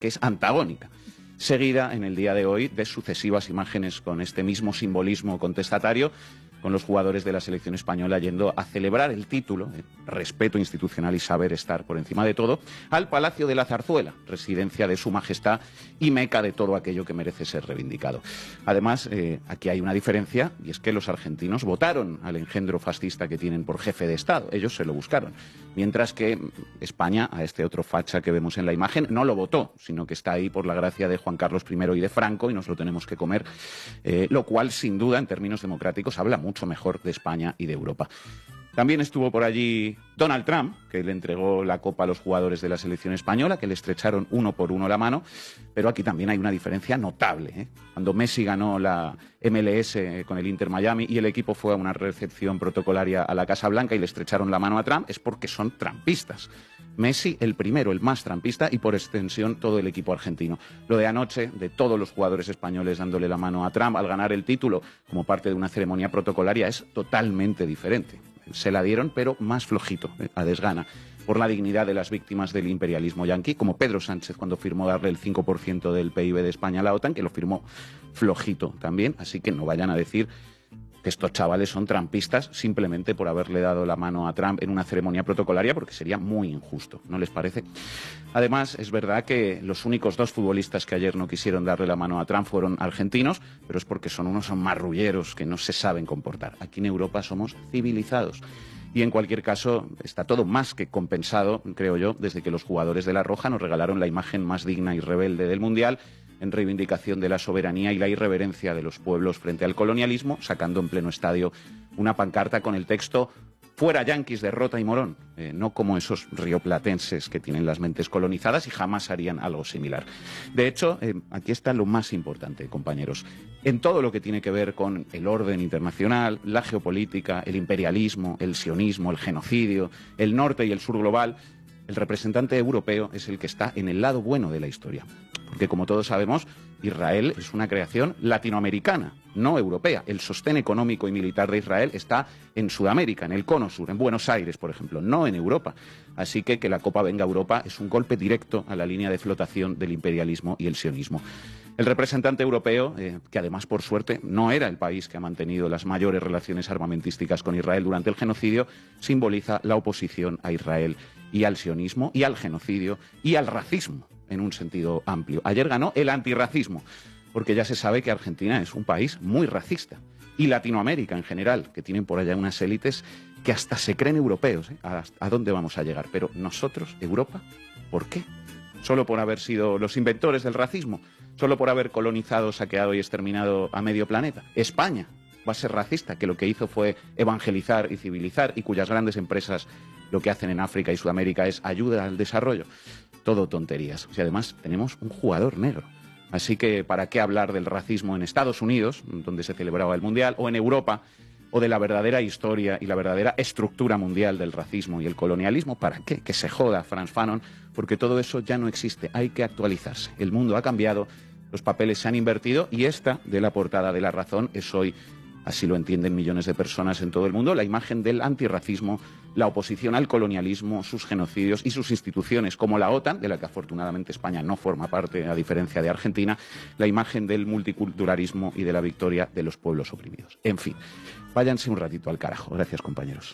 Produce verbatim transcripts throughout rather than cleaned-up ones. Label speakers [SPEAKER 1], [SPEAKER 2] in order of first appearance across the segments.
[SPEAKER 1] que es antagónica, seguida en el día de hoy de sucesivas imágenes con este mismo simbolismo contestatario, con los jugadores de la selección española yendo a celebrar el título, eh, respeto institucional y saber estar por encima de todo, al Palacio de la Zarzuela, residencia de Su Majestad y meca de todo aquello que merece ser reivindicado. Además, eh, aquí hay una diferencia, y es que los argentinos votaron al engendro fascista que tienen por jefe de Estado, ellos se lo buscaron, mientras que España, a este otro facha que vemos en la imagen, no lo votó, sino que está ahí por la gracia de Juan Carlos primero y de Franco, y nos lo tenemos que comer, eh, lo cual, sin duda, en términos democráticos, habla mucho mucho mejor de España y de Europa. También estuvo por allí Donald Trump, que le entregó la copa a los jugadores de la selección española, que le estrecharon uno por uno la mano, pero aquí también hay una diferencia notable, ¿eh? Cuando Messi ganó la M L S con el Inter Miami y el equipo fue a una recepción protocolaria a la Casa Blanca y le estrecharon la mano a Trump, es porque son trampistas. Messi, el primero, el más trampista, y por extensión todo el equipo argentino. Lo de anoche, de todos los jugadores españoles dándole la mano a Trump al ganar el título como parte de una ceremonia protocolaria, es totalmente diferente. Se la dieron, pero más flojito, a desgana, por la dignidad de las víctimas del imperialismo yanqui, como Pedro Sánchez cuando firmó darle el cinco por ciento del P I B de España a la OTAN, que lo firmó flojito también, así que no vayan a decir que estos chavales son trampistas simplemente por haberle dado la mano a Trump en una ceremonia protocolaria, porque sería muy injusto, ¿no les parece? Además, es verdad que los únicos dos futbolistas que ayer no quisieron darle la mano a Trump fueron argentinos, pero es porque son unos marrulleros que no se saben comportar. Aquí en Europa somos civilizados. Y en cualquier caso, está todo más que compensado, creo yo, desde que los jugadores de La Roja nos regalaron la imagen más digna y rebelde del Mundial, en reivindicación de la soberanía y la irreverencia de los pueblos frente al colonialismo, sacando en pleno estadio una pancarta con el texto «Fuera yanquis, derrota y morón», eh, no como esos rioplatenses que tienen las mentes colonizadas y jamás harían algo similar. De hecho, eh, aquí está lo más importante, compañeros. En todo lo que tiene que ver con el orden internacional, la geopolítica, el imperialismo, el sionismo, el genocidio, el norte y el sur global, el representante europeo es el que está en el lado bueno de la historia. Porque, como todos sabemos, Israel es una creación latinoamericana, no europea. El sostén económico y militar de Israel está en Sudamérica, en el Cono Sur, en Buenos Aires, por ejemplo, no en Europa. Así que que la Copa venga a Europa es un golpe directo a la línea de flotación del imperialismo y el sionismo. El representante europeo, eh, que además, por suerte, no era el país que ha mantenido las mayores relaciones armamentísticas con Israel durante el genocidio, simboliza la oposición a Israel y al sionismo y al genocidio y al racismo, en un sentido amplio. Ayer ganó el antirracismo, porque ya se sabe que Argentina es un país muy racista. Y Latinoamérica en general, que tienen por allá unas élites que hasta se creen europeos, ¿eh? ¿A, ¿A dónde vamos a llegar? Pero nosotros, Europa, ¿por qué? ¿Solo por haber sido los inventores del racismo? ¿Solo por haber colonizado, saqueado y exterminado a medio planeta? España va a ser racista, que lo que hizo fue evangelizar y civilizar, y cuyas grandes empresas lo que hacen en África y Sudamérica es ayuda al desarrollo. Todo tonterías. Y además tenemos un jugador negro. Así que, ¿para qué hablar del racismo en Estados Unidos, donde se celebraba el Mundial, o en Europa, o de la verdadera historia y la verdadera estructura mundial del racismo y el colonialismo? ¿Para qué? Que se joda Frantz Fanon, porque todo eso ya no existe. Hay que actualizarse. El mundo ha cambiado, los papeles se han invertido, y esta, de la portada de La Razón, es hoy, así lo entienden millones de personas en todo el mundo, la imagen del antirracismo, la oposición al colonialismo, sus genocidios y sus instituciones, como la OTAN, de la que afortunadamente España no forma parte, a diferencia de Argentina, la imagen del multiculturalismo y de la victoria de los pueblos oprimidos. En fin, váyanse un ratito al carajo. Gracias, compañeros.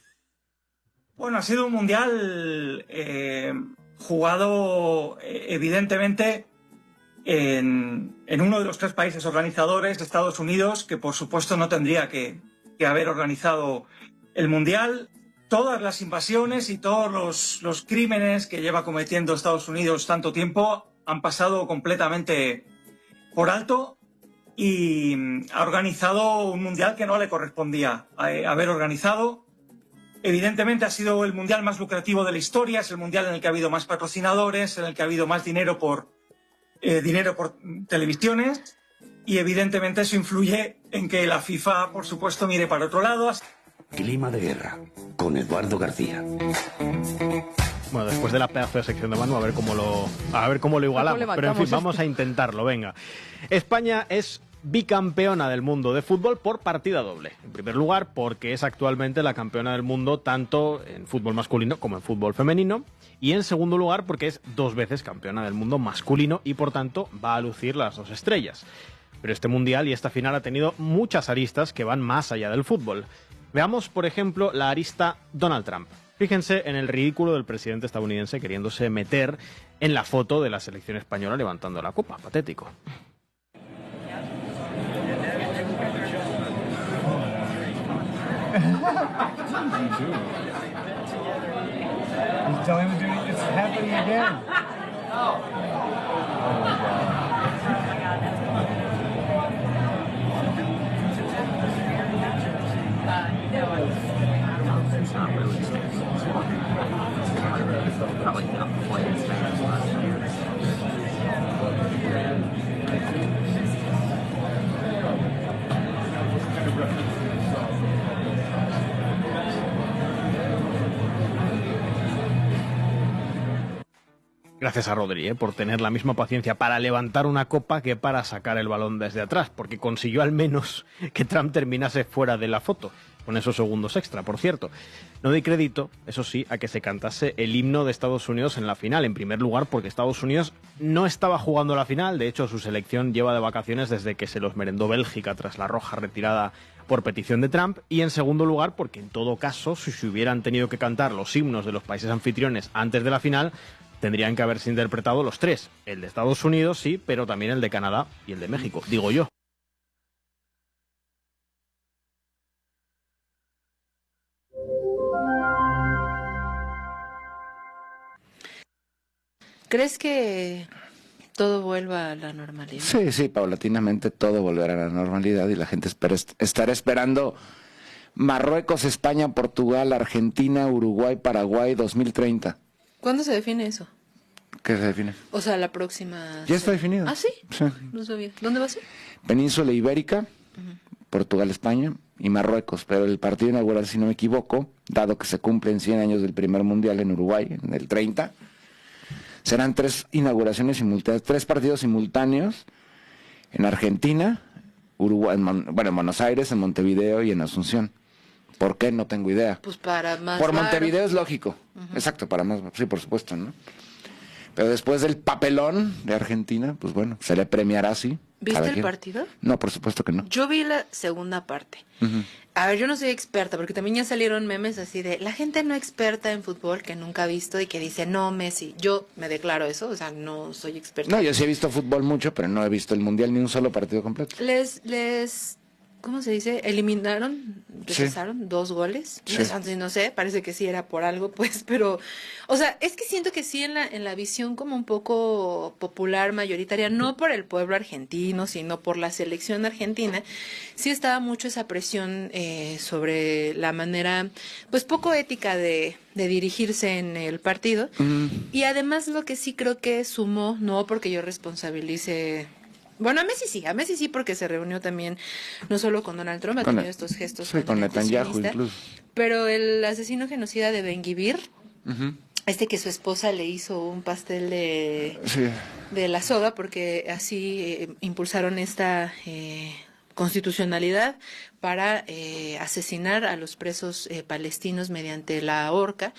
[SPEAKER 2] Bueno, ha sido un mundial eh, jugado eh, evidentemente En, en uno de los tres países organizadores, Estados Unidos, que por supuesto no tendría que, que haber organizado el Mundial. Todas las invasiones y todos los, los crímenes que lleva cometiendo Estados Unidos tanto tiempo han pasado completamente por alto, y ha organizado un Mundial que no le correspondía haber organizado. Evidentemente ha sido el Mundial más lucrativo de la historia, es el Mundial en el que ha habido más patrocinadores, en el que ha habido más dinero por Eh, dinero por televisiones, y evidentemente eso influye en que la FIFA, por supuesto, mire para otro lado.
[SPEAKER 3] Clima de guerra, con Eduardo García.
[SPEAKER 4] Bueno, después de la pedazo de sección de Manu, a ver cómo lo, a ver cómo lo igualamos. Pero en fin, vamos a intentarlo, venga. España es bicampeona del mundo de fútbol por partida doble. En primer lugar, porque es actualmente la campeona del mundo tanto en fútbol masculino como en fútbol femenino. Y en segundo lugar, porque es dos veces campeona del mundo masculino y por tanto va a lucir las dos estrellas. Pero este mundial y esta final ha tenido muchas aristas que van más allá del fútbol. Veamos, por ejemplo, la arista Donald Trump. Fíjense en el ridículo del presidente estadounidense queriéndose meter en la foto de la selección española levantando la copa. Patético. Gracias a Rodri, ¿eh? por tener la misma paciencia para levantar una copa que para sacar el balón desde atrás, porque consiguió al menos que Trump terminase fuera de la foto, con esos segundos extra, por cierto. No doy crédito, eso sí, a que se cantase el himno de Estados Unidos en la final, en primer lugar porque Estados Unidos no estaba jugando la final, de hecho su selección lleva de vacaciones desde que se los merendó Bélgica tras la roja retirada por petición de Trump, y en segundo lugar porque en todo caso, si se hubieran tenido que cantar los himnos de los países anfitriones antes de la final, tendrían que haberse interpretado los tres. El de Estados Unidos, sí, pero también el de Canadá y el de México, digo yo.
[SPEAKER 5] ¿Crees que todo vuelva a la normalidad?
[SPEAKER 6] Sí, sí, paulatinamente todo volverá a la normalidad y la gente espera, estará esperando Marruecos, España, Portugal, Argentina, Uruguay, Paraguay dos mil treinta.
[SPEAKER 5] ¿Cuándo se define eso?
[SPEAKER 6] ¿Qué se define?
[SPEAKER 5] O sea, la próxima...
[SPEAKER 6] Ya está definido.
[SPEAKER 5] ¿Ah, sí?
[SPEAKER 6] Sí.
[SPEAKER 5] No sabía. ¿Dónde va a ser?
[SPEAKER 6] Península Ibérica, uh-huh. Portugal, España y Marruecos. Pero el partido inaugural, si no me equivoco, dado que se cumplen cien años del primer mundial en Uruguay, en el treinta, serán tres inauguraciones simultáneas, tres partidos simultáneos en Argentina, Uruguay, en Mon- bueno, en Buenos Aires, en Montevideo y en Asunción. ¿Por qué? No tengo idea.
[SPEAKER 5] Pues para más...
[SPEAKER 6] Por
[SPEAKER 5] raro.
[SPEAKER 6] Montevideo es lógico. Uh-huh. Exacto, para más... Sí, por supuesto, ¿no? Pero después del papelón de Argentina, pues bueno, se le premiará así.
[SPEAKER 5] ¿Viste el partido?
[SPEAKER 6] No, por supuesto que no.
[SPEAKER 5] Yo vi la segunda parte.
[SPEAKER 6] Uh-huh.
[SPEAKER 5] A ver, yo no soy experta, porque también ya salieron memes así de la gente no experta en fútbol que nunca ha visto y que dice, no, Messi. Yo me declaro eso, o sea, no soy experta.
[SPEAKER 6] No, yo sí he visto fútbol mucho, pero no he visto el Mundial ni un solo partido completo.
[SPEAKER 5] Les, les... ¿Cómo se dice? ¿Eliminaron? ¿Rechazaron? Sí. ¿Dos goles?
[SPEAKER 6] Sí.
[SPEAKER 5] No, no sé, parece que sí era por algo, pues, pero... O sea, es que siento que sí en la, en la visión como un poco popular, mayoritaria, no por el pueblo argentino, sino por la selección argentina, sí estaba mucho esa presión eh, sobre la manera, pues, poco ética de, de dirigirse en el partido. Mm. Y además lo que sí creo que sumó, no porque yo responsabilice... Bueno, a Messi sí, a Messi sí porque se reunió también, no solo con Donald Trump, ha tenido el, estos gestos.
[SPEAKER 6] Sí, con Netanyahu incluso.
[SPEAKER 5] Pero el asesino genocida de Ben Gvir, uh-huh. este que su esposa le hizo un pastel de,
[SPEAKER 6] sí.
[SPEAKER 5] de la soga, porque así eh, impulsaron esta eh, constitucionalidad para eh, asesinar a los presos eh, palestinos mediante la horca.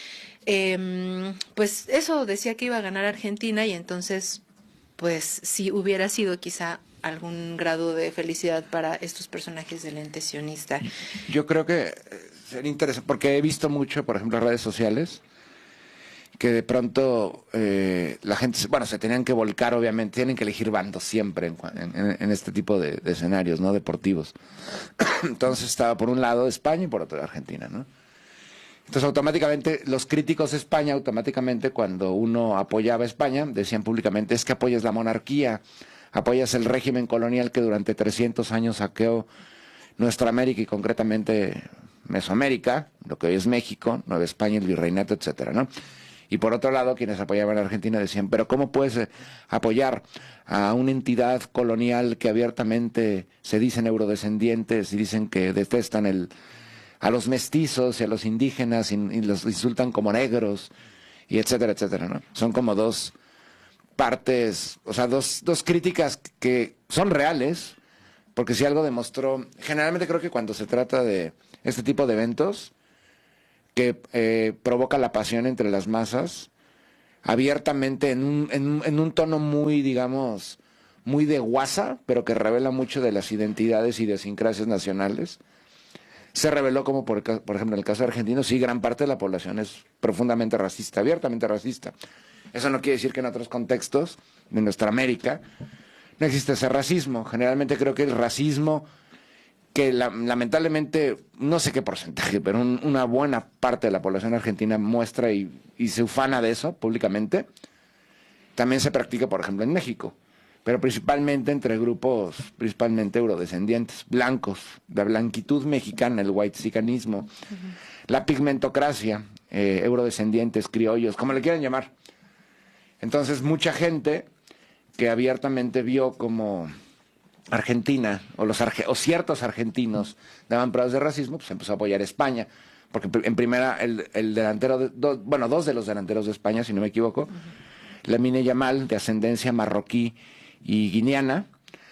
[SPEAKER 5] Eh, pues eso decía que iba a ganar Argentina y entonces... pues si hubiera sido quizá algún grado de felicidad para estos personajes del ente sionista.
[SPEAKER 6] Yo creo que sería interesante, porque he visto mucho, por ejemplo, en redes sociales, que de pronto eh, la gente, bueno, se tenían que volcar, obviamente, tienen que elegir bandos siempre en, en, en este tipo de, de escenarios, ¿no? Deportivos. Entonces estaba por un lado España y por otro Argentina, ¿no? Entonces, automáticamente, los críticos de España, automáticamente, cuando uno apoyaba a España, decían públicamente, es que apoyas la monarquía, apoyas el régimen colonial que durante trescientos años saqueó nuestra América y concretamente Mesoamérica, lo que hoy es México, Nueva España, el virreinato, etcétera, ¿no? Y por otro lado, quienes apoyaban a Argentina decían, pero ¿cómo puedes apoyar a una entidad colonial que abiertamente se dicen eurodescendientes y dicen que detestan el... a los mestizos y a los indígenas y, y los insultan como negros y etcétera, etcétera, ¿no? Son como dos partes, o sea, dos, dos críticas que son reales, porque si algo demostró, generalmente creo que cuando se trata de este tipo de eventos, que eh, provoca la pasión entre las masas, abiertamente, en un, en, un, en un tono muy, digamos, muy de guasa, pero que revela mucho de las identidades y idiosincrasias nacionales. Se reveló como, por, por ejemplo, en el caso argentino, sí, gran parte de la población es profundamente racista, abiertamente racista. Eso no quiere decir que en otros contextos de nuestra América no existe ese racismo. Generalmente creo que el racismo, que la, lamentablemente, no sé qué porcentaje, pero un, una buena parte de la población argentina muestra y, y se ufana de eso públicamente, también se practica, por ejemplo, en México, pero principalmente entre grupos, principalmente eurodescendientes, blancos, la blanquitud mexicana, el whitezicanismo, uh-huh. la pigmentocracia, eh, eurodescendientes, criollos, como le quieran llamar. Entonces, mucha gente que abiertamente vio como Argentina o, los arge o ciertos argentinos daban pruebas de racismo, pues empezó a apoyar a España. Porque en primera, el, el delantero, de, do, bueno, dos de los delanteros de España, si no me equivoco, uh-huh. Lamine Yamal, de ascendencia marroquí y guineana,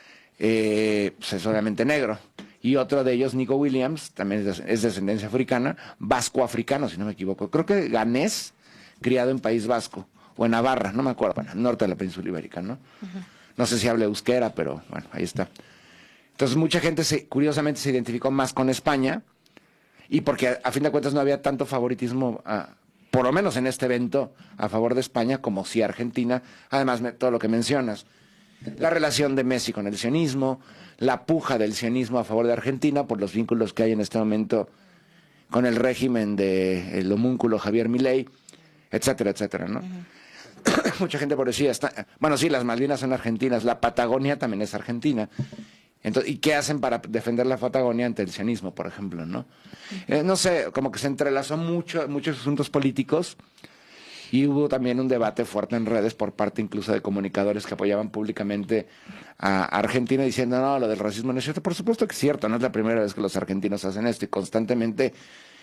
[SPEAKER 6] eh, pues es obviamente negro. Y otro de ellos, Nico Williams, también es de, es de ascendencia africana, vasco-africano, si no me equivoco. Creo que ganés, criado en País Vasco. O en Navarra, no me acuerdo, bueno, norte de la península ibérica, ¿no? Uh-huh. No sé si hable euskera, pero bueno, ahí está. Entonces mucha gente, se, curiosamente, se identificó más con España, y porque a, a fin de cuentas no había tanto favoritismo, a, por lo menos en este evento, a favor de España, como sí Argentina. Además, me, todo lo que mencionas. La relación de Messi con el sionismo, la puja del sionismo a favor de Argentina, por los vínculos que hay en este momento con el régimen del homúnculo Javier Milei, etcétera, etcétera, ¿no? Uh-huh. Mucha gente por decir, está, bueno, sí, las Malvinas son argentinas, la Patagonia también es argentina. Entonces, ¿y qué hacen para defender la Patagonia ante el sionismo, por ejemplo, no? Eh, no sé, como que se entrelazó mucho, muchos asuntos políticos, y hubo también un debate fuerte en redes por parte incluso de comunicadores que apoyaban públicamente a Argentina diciendo, no, lo del racismo no es cierto. Por supuesto que es cierto, no es la primera vez que los argentinos hacen esto y constantemente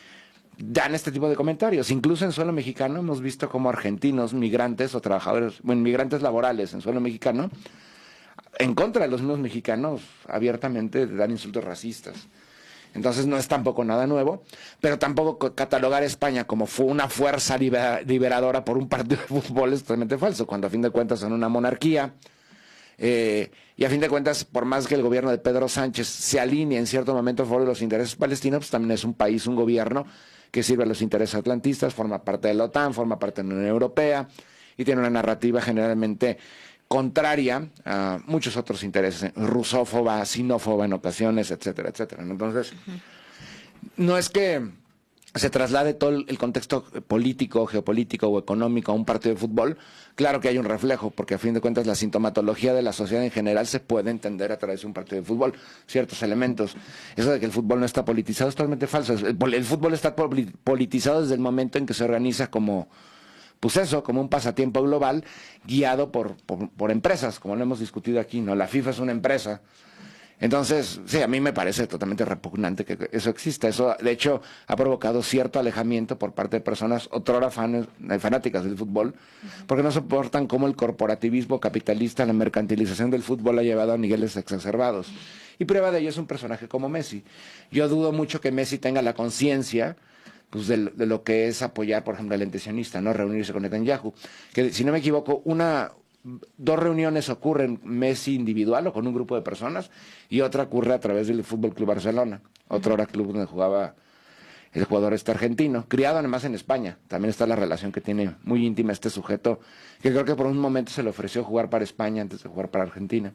[SPEAKER 6] dan este tipo de comentarios. Incluso en suelo mexicano hemos visto como argentinos, migrantes o trabajadores, bueno, migrantes laborales en suelo mexicano, en contra de los mismos mexicanos, abiertamente dan insultos racistas. Entonces no es tampoco nada nuevo, pero tampoco catalogar a España como fue una fuerza libera, liberadora por un partido de fútbol es totalmente falso, cuando a fin de cuentas son una monarquía. Eh, y a fin de cuentas, por más que el gobierno de Pedro Sánchez se alinee en cierto momento a favor de los intereses palestinos, pues también es un país, un gobierno que sirve a los intereses atlantistas, forma parte de la OTAN, forma parte de la Unión Europea y tiene una narrativa generalmente contraria a muchos otros intereses, rusófoba, sinófoba en ocasiones, etcétera, etcétera. Entonces, uh-huh. no es que se traslade todo el contexto político, geopolítico o económico a un partido de fútbol. Claro que hay un reflejo, porque a fin de cuentas la sintomatología de la sociedad en general se puede entender a través de un partido de fútbol, ciertos elementos. Eso de que el fútbol no está politizado es totalmente falso. El, el fútbol está politizado desde el momento en que se organiza como, pues eso, como un pasatiempo global guiado por, por, por empresas, como lo hemos discutido aquí, ¿no? La FIFA es una empresa. Entonces, sí, a mí me parece totalmente repugnante que eso exista. Eso, de hecho, ha provocado cierto alejamiento por parte de personas otrora fan, fanáticas del fútbol, porque no soportan cómo el corporativismo capitalista, la mercantilización del fútbol ha llevado a niveles exacerbados. Y prueba de ello es un personaje como Messi. Yo dudo mucho que Messi tenga la conciencia pues, de, de lo que es apoyar, por ejemplo, al ente sionista, ¿no? Reunirse con Netanyahu. Que, si no me equivoco, una... dos reuniones ocurren Messi individual o con un grupo de personas y otra ocurre a través del Fútbol Club Barcelona, otro era club donde jugaba el jugador este argentino, criado además en España. También está la relación que tiene muy íntima este sujeto, que creo que por un momento se le ofreció jugar para España antes de jugar para Argentina.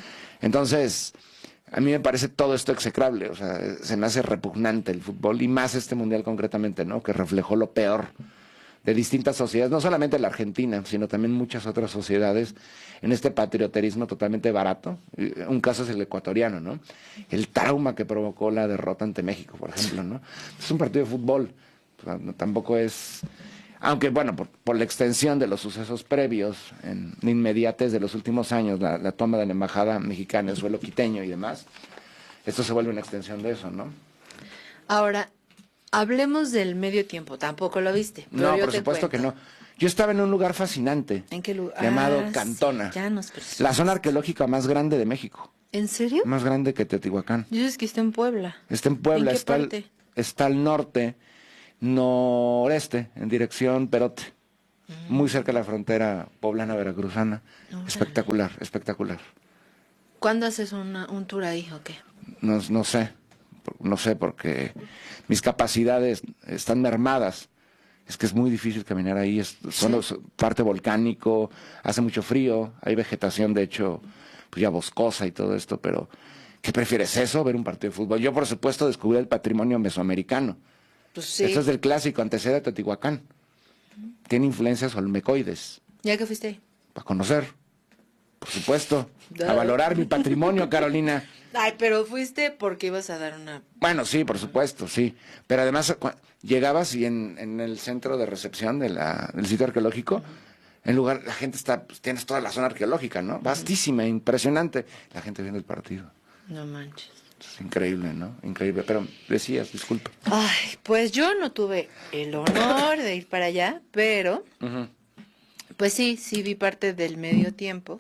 [SPEAKER 6] Entonces, a mí me parece todo esto execrable, o sea, se me hace repugnante el fútbol y más este mundial concretamente, ¿no? Que reflejó lo peor de distintas sociedades, no solamente la Argentina, sino también muchas otras sociedades, en este patrioterismo totalmente barato. Un caso es el ecuatoriano, ¿no? El trauma que provocó la derrota ante México, por ejemplo, ¿no? Es un partido de fútbol, o sea, no, tampoco es... Aunque, bueno, por, por la extensión de los sucesos previos, en inmediates de los últimos años, la, la toma de la embajada mexicana en suelo quiteño y demás, esto se vuelve una extensión de eso, ¿no?
[SPEAKER 5] Ahora... hablemos del medio tiempo, tampoco lo viste.
[SPEAKER 6] No, por supuesto que no. Yo estaba en un lugar fascinante.
[SPEAKER 5] ¿En qué lugar?
[SPEAKER 6] Llamado
[SPEAKER 5] ah,
[SPEAKER 6] Cantona.
[SPEAKER 5] Sí, ya nos
[SPEAKER 6] la zona arqueológica más grande de México.
[SPEAKER 5] ¿En serio?
[SPEAKER 6] Más grande que Teotihuacán.
[SPEAKER 5] Dices que está en Puebla.
[SPEAKER 6] Está en Puebla,
[SPEAKER 5] ¿En qué
[SPEAKER 6] está, al,
[SPEAKER 5] parte?
[SPEAKER 6] está al norte, noreste, en dirección Perote. Mm. Muy cerca de la frontera poblana-veracruzana. Oh, espectacular, espectacular.
[SPEAKER 5] ¿Cuándo haces una, un tour ahí o qué?
[SPEAKER 6] No, no sé, no sé, porque mis capacidades están mermadas. Es que es muy difícil caminar ahí, es son ¿Sí? parte volcánico, hace mucho frío, hay vegetación, de hecho, pues ya boscosa y todo esto, pero ¿qué prefieres eso? Ver un partido de fútbol. Yo, por supuesto, descubrí el patrimonio mesoamericano. Pues sí. Esto es del clásico, antecede a Teotihuacán. Tiene influencias olmecoides.
[SPEAKER 5] ¿Ya que fuiste ahí?
[SPEAKER 6] Para conocer, por supuesto, a valorar mi patrimonio, Carolina.
[SPEAKER 5] Ay, pero fuiste porque ibas a dar una...
[SPEAKER 6] Bueno, sí, por supuesto, sí. Pero además, llegabas y en, en el centro de recepción de la, del sitio arqueológico, uh-huh. en lugar, la gente está, pues, tienes toda la zona arqueológica, ¿no? Vastísima, uh-huh. impresionante. La gente viendo el partido.
[SPEAKER 5] No manches.
[SPEAKER 6] Es increíble, ¿no? Increíble. Pero decías, disculpa.
[SPEAKER 5] Ay, pues yo no tuve el honor de ir para allá, pero... Uh-huh. Pues sí, sí vi parte del medio tiempo.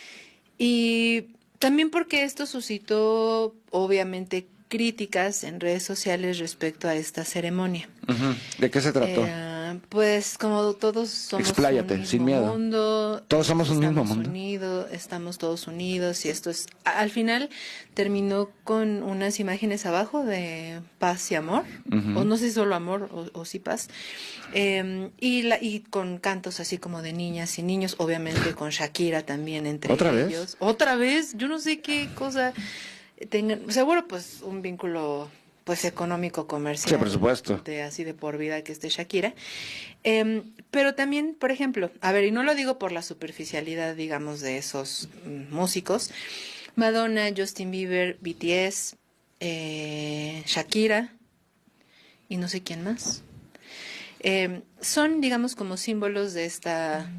[SPEAKER 5] Y... También porque esto suscitó, obviamente, críticas en redes sociales respecto a esta ceremonia.
[SPEAKER 6] Uh-huh. ¿De qué se trató?
[SPEAKER 5] Eh, pues como todos somos
[SPEAKER 6] Expláyate,
[SPEAKER 5] un mismo
[SPEAKER 6] sin miedo.
[SPEAKER 5] mundo.
[SPEAKER 6] Todos somos un mismo mundo.
[SPEAKER 5] Unido, estamos todos unidos y esto es... Al final terminó con unas imágenes abajo de paz y amor, uh-huh. o no sé si solo amor o, o sí paz, eh, y, la, y con cantos así como de niñas y niños, obviamente con Shakira también entre
[SPEAKER 6] ¿Otra
[SPEAKER 5] ellos.
[SPEAKER 6] vez?
[SPEAKER 5] ¿Otra vez? Yo no sé qué cosa tengan, seguro pues un vínculo... pues económico, comercial.
[SPEAKER 6] Sí, por supuesto.
[SPEAKER 5] De, así de por vida que esté Shakira. Eh, pero también, por ejemplo, a ver, y no lo digo por la superficialidad, digamos, de esos mm, músicos, Madonna, Justin Bieber, B T S, eh, Shakira, y no sé quién más. Eh, son, digamos, como símbolos de esta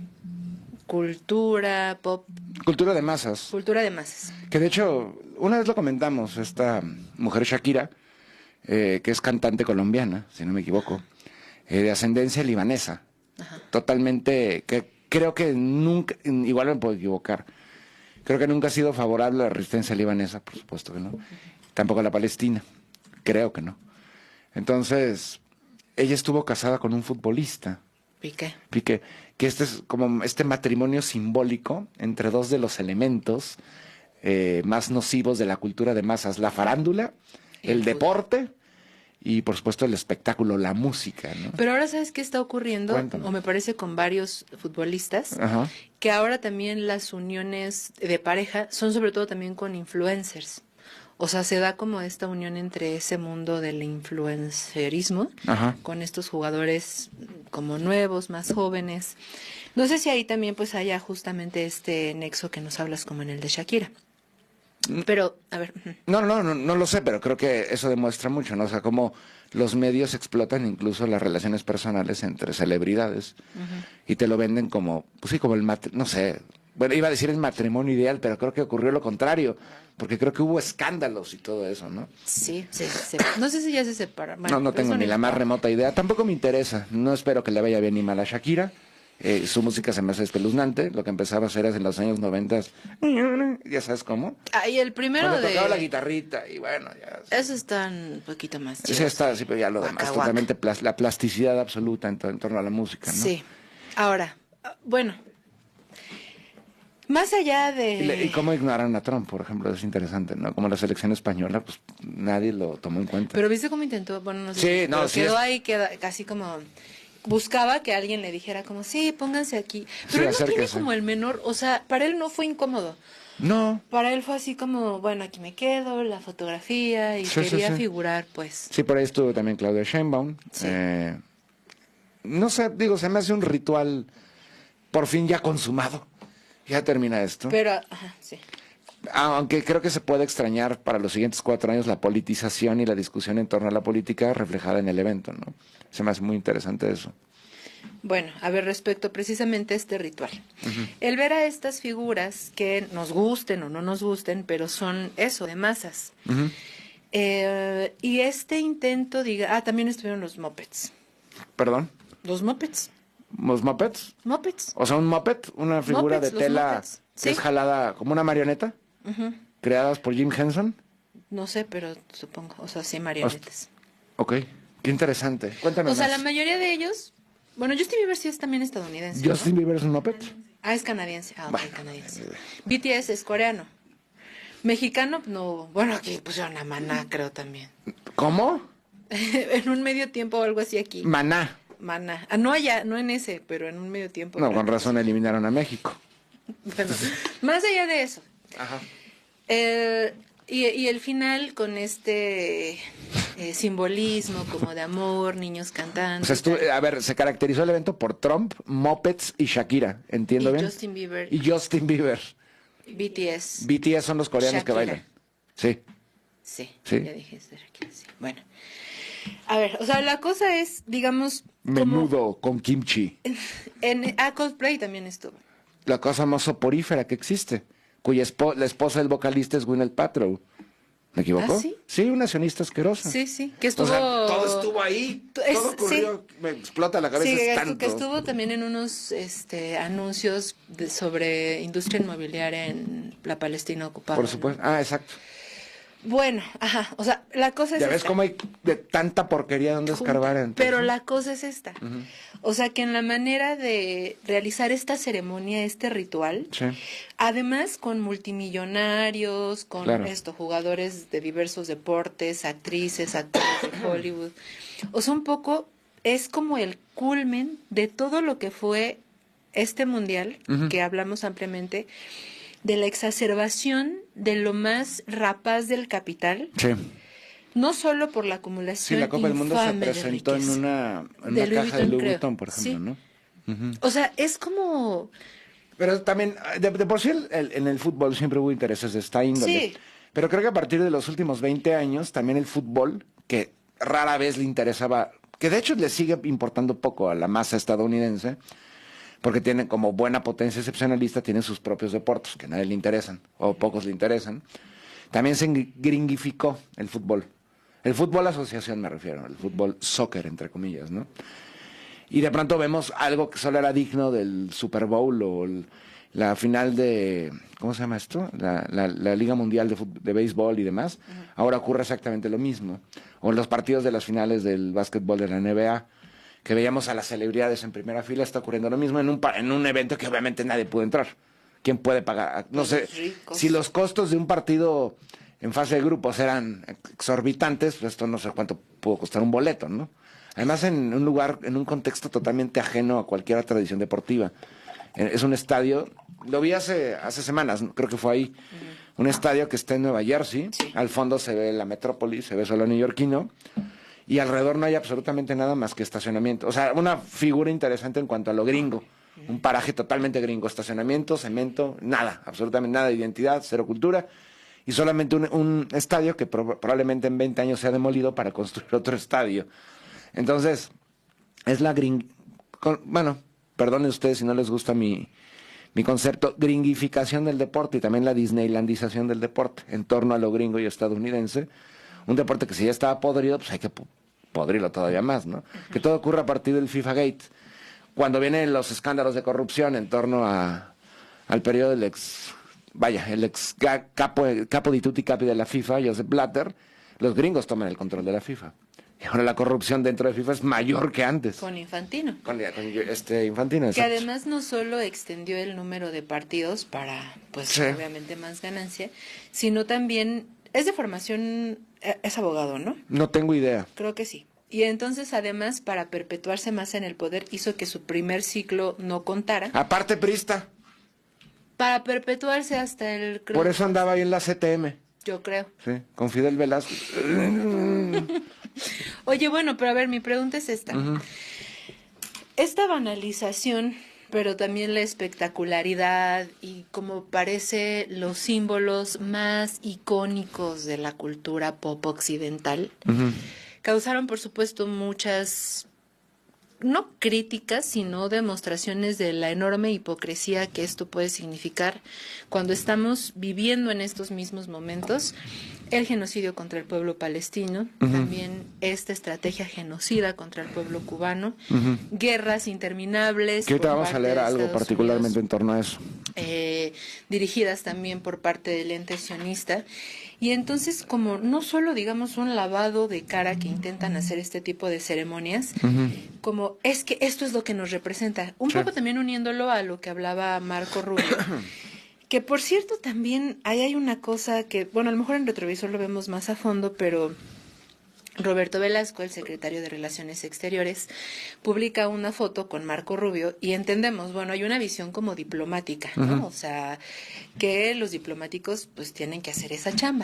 [SPEAKER 5] cultura pop.
[SPEAKER 6] Cultura de masas.
[SPEAKER 5] Cultura de masas.
[SPEAKER 6] Que de hecho, una vez lo comentamos, esta mujer Shakira, Eh, que es cantante colombiana, si no me equivoco, eh, de ascendencia libanesa. Ajá. Totalmente, que creo que nunca, igual me puedo equivocar, creo que nunca ha sido favorable a la resistencia libanesa, por supuesto que no. Uh-huh. Tampoco a la Palestina, creo que no. Entonces, ella estuvo casada con un futbolista.
[SPEAKER 5] Piqué.
[SPEAKER 6] Piqué, que este es como este matrimonio simbólico entre dos de los elementos eh, más nocivos de la cultura de masas, la farándula, el, el deporte y por supuesto el espectáculo, la música, ¿no?
[SPEAKER 5] Pero ahora ¿sabes qué está ocurriendo?
[SPEAKER 6] Cuéntame.
[SPEAKER 5] O me parece con varios futbolistas,
[SPEAKER 6] Ajá.
[SPEAKER 5] que ahora también las uniones de pareja son sobre todo también con influencers. O sea, se da como esta unión entre ese mundo del influencerismo, ajá, con estos jugadores como nuevos, más jóvenes. No sé si ahí también pues haya justamente este nexo que nos hablas como en el de Shakira. Pero, a ver.
[SPEAKER 6] No, no, no, no lo sé, pero creo que eso demuestra mucho, ¿no? O sea, cómo los medios explotan incluso las relaciones personales entre celebridades, uh-huh, y te lo venden como, pues sí, como el, mat- no sé, bueno, iba a decir el matrimonio ideal, pero creo que ocurrió lo contrario, porque creo que hubo escándalos y todo eso, ¿no?
[SPEAKER 5] Sí, sí, sí. No sé si ya se separan. Bueno,
[SPEAKER 6] no, no tengo ni la más remota idea, tampoco me interesa, no espero que le vaya bien ni mal a Shakira. Eh, su música se me hace espeluznante, lo que empezaba a hacer es en los años noventas, ya sabes cómo.
[SPEAKER 5] Ah, y el primero
[SPEAKER 6] Cuando
[SPEAKER 5] de...
[SPEAKER 6] tocaba la guitarrita y bueno, ya.
[SPEAKER 5] Eso está un poquito más chido.
[SPEAKER 6] Sí, está, sí, pero ya lo demás,
[SPEAKER 5] Waka,
[SPEAKER 6] totalmente plas- la plasticidad absoluta en, to- en torno a la música, ¿no?
[SPEAKER 5] Sí. Ahora, bueno, más allá de...
[SPEAKER 6] Y, le- y cómo ignoraron a Trump, por ejemplo, es interesante, ¿no? Como la selección española, pues nadie lo tomó en cuenta.
[SPEAKER 5] Pero viste cómo intentó, bueno, no sé,
[SPEAKER 6] Sí,
[SPEAKER 5] si-
[SPEAKER 6] no,
[SPEAKER 5] pero
[SPEAKER 6] sí
[SPEAKER 5] quedó
[SPEAKER 6] es-
[SPEAKER 5] ahí, queda, casi como... Buscaba que alguien le dijera como, sí, pónganse aquí. Pero
[SPEAKER 6] Sí,
[SPEAKER 5] él no tiene
[SPEAKER 6] acérquese.
[SPEAKER 5] como el menor, o sea, para él no fue incómodo.
[SPEAKER 6] No,
[SPEAKER 5] Para él fue así como, bueno, aquí me quedo, la fotografía, y
[SPEAKER 6] Sí, sí,
[SPEAKER 5] quería
[SPEAKER 6] sí.
[SPEAKER 5] figurar, pues.
[SPEAKER 6] sí, por ahí estuvo también Claudia Sheinbaum.
[SPEAKER 5] Sí.
[SPEAKER 6] Eh, no sé, digo, se me hace un ritual por fin ya consumado. Ya termina esto.
[SPEAKER 5] Pero, ajá, sí.
[SPEAKER 6] Aunque creo que se puede extrañar para los siguientes cuatro años la politización y la discusión en torno a la política reflejada en el evento, ¿no? Se me hace muy interesante eso.
[SPEAKER 5] Bueno, a ver, respecto precisamente a este ritual. Uh-huh. El ver a estas figuras que nos gusten o no nos gusten, pero son eso, de masas.
[SPEAKER 6] Uh-huh.
[SPEAKER 5] Eh, y este intento, diga, ah, también estuvieron los mopeds.
[SPEAKER 6] ¿Perdón?
[SPEAKER 5] Los mopeds.
[SPEAKER 6] ¿Los mopeds?
[SPEAKER 5] Mopeds.
[SPEAKER 6] O sea, un moped, una figura
[SPEAKER 5] Mopeds,
[SPEAKER 6] de
[SPEAKER 5] los
[SPEAKER 6] tela
[SPEAKER 5] mopeds.
[SPEAKER 6] que
[SPEAKER 5] Sí.
[SPEAKER 6] es jalada como una marioneta.
[SPEAKER 5] Uh-huh.
[SPEAKER 6] ¿Creadas por Jim Henson?
[SPEAKER 5] No sé, pero supongo, o sea, sí, marionetas.
[SPEAKER 6] Ok, qué interesante. Cuéntanos
[SPEAKER 5] O sea,
[SPEAKER 6] más.
[SPEAKER 5] la mayoría de ellos, bueno, Justin Bieber sí es también estadounidense, ¿no?
[SPEAKER 6] ¿Justin Bieber es un Muppet?
[SPEAKER 5] Ah, es canadiense. Ah, ok,
[SPEAKER 6] Bueno.
[SPEAKER 5] canadiense. B T S es coreano. Mexicano, no, bueno, aquí pusieron a Maná, creo también.
[SPEAKER 6] ¿Cómo?
[SPEAKER 5] En un medio tiempo o algo así aquí.
[SPEAKER 6] Maná.
[SPEAKER 5] Maná. Ah, no allá, no en ese, pero en un medio tiempo.
[SPEAKER 6] No,
[SPEAKER 5] creo
[SPEAKER 6] con
[SPEAKER 5] que
[SPEAKER 6] razón eliminaron a México.
[SPEAKER 5] Bueno, más allá de eso.
[SPEAKER 6] Ajá.
[SPEAKER 5] Eh, y, y el final con este eh, simbolismo como de amor, niños cantando.
[SPEAKER 6] O sea, estu-
[SPEAKER 5] y tal.
[SPEAKER 6] a ver, se caracterizó el evento por Trump, Muppets y Shakira, ¿entiendo
[SPEAKER 5] Y
[SPEAKER 6] bien?
[SPEAKER 5] Justin Bieber.
[SPEAKER 6] Y Justin Bieber.
[SPEAKER 5] B T S.
[SPEAKER 6] B T S son los coreanos que
[SPEAKER 5] Shakira.
[SPEAKER 6] bailan. Sí.
[SPEAKER 5] Sí,
[SPEAKER 6] Sí.
[SPEAKER 5] ya dije esto, Shakira, sí. Bueno. A ver, o sea, la cosa es, digamos, como
[SPEAKER 6] Menudo con kimchi.
[SPEAKER 5] en ah, Coldplay también estuvo.
[SPEAKER 6] La cosa más soporífera que existe, cuya espo- la esposa del vocalista es Gwyneth Paltrow. ¿Me equivoco?
[SPEAKER 5] ¿Ah, sí?
[SPEAKER 6] Sí, una accionista asquerosa.
[SPEAKER 5] Sí, sí, que estuvo...
[SPEAKER 6] O sea, todo estuvo ahí,
[SPEAKER 5] Es-
[SPEAKER 6] todo ocurrió, me explota la cabeza,
[SPEAKER 5] Sí,
[SPEAKER 6] es
[SPEAKER 5] que-
[SPEAKER 6] tanto.
[SPEAKER 5] que estuvo también en unos este, anuncios de- sobre industria inmobiliaria en la Palestina ocupada.
[SPEAKER 6] Por
[SPEAKER 5] ¿no?
[SPEAKER 6] supuesto. Ah, exacto.
[SPEAKER 5] Bueno, ajá, o sea, la cosa es
[SPEAKER 6] Ya ves
[SPEAKER 5] esta.
[SPEAKER 6] cómo hay de tanta porquería donde escarbar. entonces,
[SPEAKER 5] Pero
[SPEAKER 6] ¿no?
[SPEAKER 5] la cosa es esta. O sea, que en la manera de realizar esta ceremonia, este ritual,
[SPEAKER 6] Sí.
[SPEAKER 5] además con multimillonarios, con
[SPEAKER 6] Claro.
[SPEAKER 5] esto, jugadores de diversos deportes, actrices, actores de Hollywood. O sea, un poco es como el culmen de todo lo que fue este mundial,
[SPEAKER 6] Ujú.
[SPEAKER 5] que hablamos ampliamente, de la exacerbación de lo más rapaz del capital,
[SPEAKER 6] Sí.
[SPEAKER 5] no solo por la
[SPEAKER 6] Sí,
[SPEAKER 5] acumulación
[SPEAKER 6] la Copa del Mundo se
[SPEAKER 5] infame de
[SPEAKER 6] presentó en
[SPEAKER 5] riqueza.
[SPEAKER 6] una, en
[SPEAKER 5] De
[SPEAKER 6] una
[SPEAKER 5] Louis
[SPEAKER 6] caja de
[SPEAKER 5] Vuitton,
[SPEAKER 6] Louis
[SPEAKER 5] creo.
[SPEAKER 6] Vuitton, por ejemplo,
[SPEAKER 5] Sí.
[SPEAKER 6] ¿no? Ujú.
[SPEAKER 5] O sea, es como...
[SPEAKER 6] Pero también, de, de por sí, el- el- en el fútbol siempre hubo intereses de esta índole.
[SPEAKER 5] Sí.
[SPEAKER 6] Pero creo que a partir de los últimos veinte años, también el fútbol, que rara vez le interesaba, que de hecho le sigue importando poco a la masa estadounidense, porque tienen como buena potencia excepcionalista, tienen sus propios deportes que a nadie le interesan, o pocos le interesan. También se gringificó el fútbol. El fútbol asociación me refiero, el fútbol soccer, entre comillas, ¿no? Y de pronto vemos algo que solo era digno del Super Bowl o el- la final de, ¿cómo se llama esto? La, la- la Liga Mundial de, fut- de Béisbol y demás. Ahora ocurre exactamente lo mismo. O los partidos de las finales del básquetbol de la N B A, que veíamos a las celebridades en primera fila, está ocurriendo lo mismo en un, pa- en un evento que obviamente nadie puede entrar. ¿Quién puede pagar? No sé,
[SPEAKER 5] Los ricos.
[SPEAKER 6] si los costos de un partido en fase de grupos eran exorbitantes, pues esto no sé cuánto pudo costar un boleto, ¿no? Además, en un lugar, en un contexto totalmente ajeno a cualquier tradición deportiva. Eh, Es un estadio, lo vi hace, hace semanas, creo que fue ahí, un estadio que está en Nueva Jersey,
[SPEAKER 5] Sí.
[SPEAKER 6] al fondo se ve la metrópoli, se ve solo neoyorquino, y alrededor no hay absolutamente nada más que estacionamiento. O sea, una figura interesante en cuanto a lo gringo, un paraje totalmente gringo, estacionamiento, cemento, nada, absolutamente nada de identidad, cero cultura, y solamente un, un estadio que prob- probablemente en veinte años sea demolido para construir otro estadio. Entonces, es la gring... con- bueno, perdonen ustedes si no les gusta mi, mi concepto, gringificación del deporte y también la disneylandización del deporte en torno a lo gringo y estadounidense. Un deporte que si ya estaba podrido, pues hay que po- podrirlo todavía más, ¿no? Que todo ocurre a partir del FIFA Gate. Cuando vienen los escándalos de corrupción en torno a, al periodo del ex... Vaya, el ex ga- capo, capo di tutti capi de la FIFA, Joseph Blatter, los gringos toman el control de la FIFA. Y ahora la corrupción dentro de FIFA es mayor que antes.
[SPEAKER 5] Con Infantino.
[SPEAKER 6] Con, con este Infantino,
[SPEAKER 5] Que
[SPEAKER 6] exacto.
[SPEAKER 5] además no solo extendió el número de partidos para, pues,
[SPEAKER 6] Sí.
[SPEAKER 5] obviamente más ganancia, sino también es de formación, eh, es abogado, ¿no?
[SPEAKER 6] No tengo idea.
[SPEAKER 5] Creo que sí. Y entonces, además, para perpetuarse más en el poder, hizo que su primer ciclo no contara.
[SPEAKER 6] Aparte, prista.
[SPEAKER 5] Para perpetuarse hasta el... creo-
[SPEAKER 6] Por eso andaba ahí en la C T M.
[SPEAKER 5] Yo creo.
[SPEAKER 6] Sí, con Fidel Velasco.
[SPEAKER 5] Oye, bueno, pero a ver, mi pregunta es esta. Esta banalización, pero también la espectacularidad y como parece los símbolos más icónicos de la cultura pop occidental,
[SPEAKER 6] Ujú.
[SPEAKER 5] causaron, por supuesto, muchas, no críticas, sino demostraciones de la enorme hipocresía que esto puede significar cuando estamos viviendo en estos mismos momentos el genocidio contra el pueblo palestino, uh-huh. también esta estrategia genocida contra el pueblo cubano, uh-huh. guerras interminables.
[SPEAKER 6] Que ahorita vamos a leer algo
[SPEAKER 5] Estados
[SPEAKER 6] particularmente
[SPEAKER 5] Unidos,
[SPEAKER 6] en torno a eso.
[SPEAKER 5] Eh, dirigidas también por parte del ente sionista. Y entonces, como no solo, digamos, un lavado de cara que intentan hacer este tipo de ceremonias, uh-huh. como es que esto es lo que nos representa. Un sí. poco también uniéndolo a lo que hablaba Marco Rubio, que por cierto también ahí hay una cosa que, bueno, a lo mejor en retrovisor lo vemos más a fondo, pero Roberto Velasco, el secretario de Relaciones Exteriores, publica una foto con Marco Rubio y entendemos, bueno, hay una visión como diplomática, ¿no? Uh-huh. O sea, que los diplomáticos pues tienen que hacer esa chamba.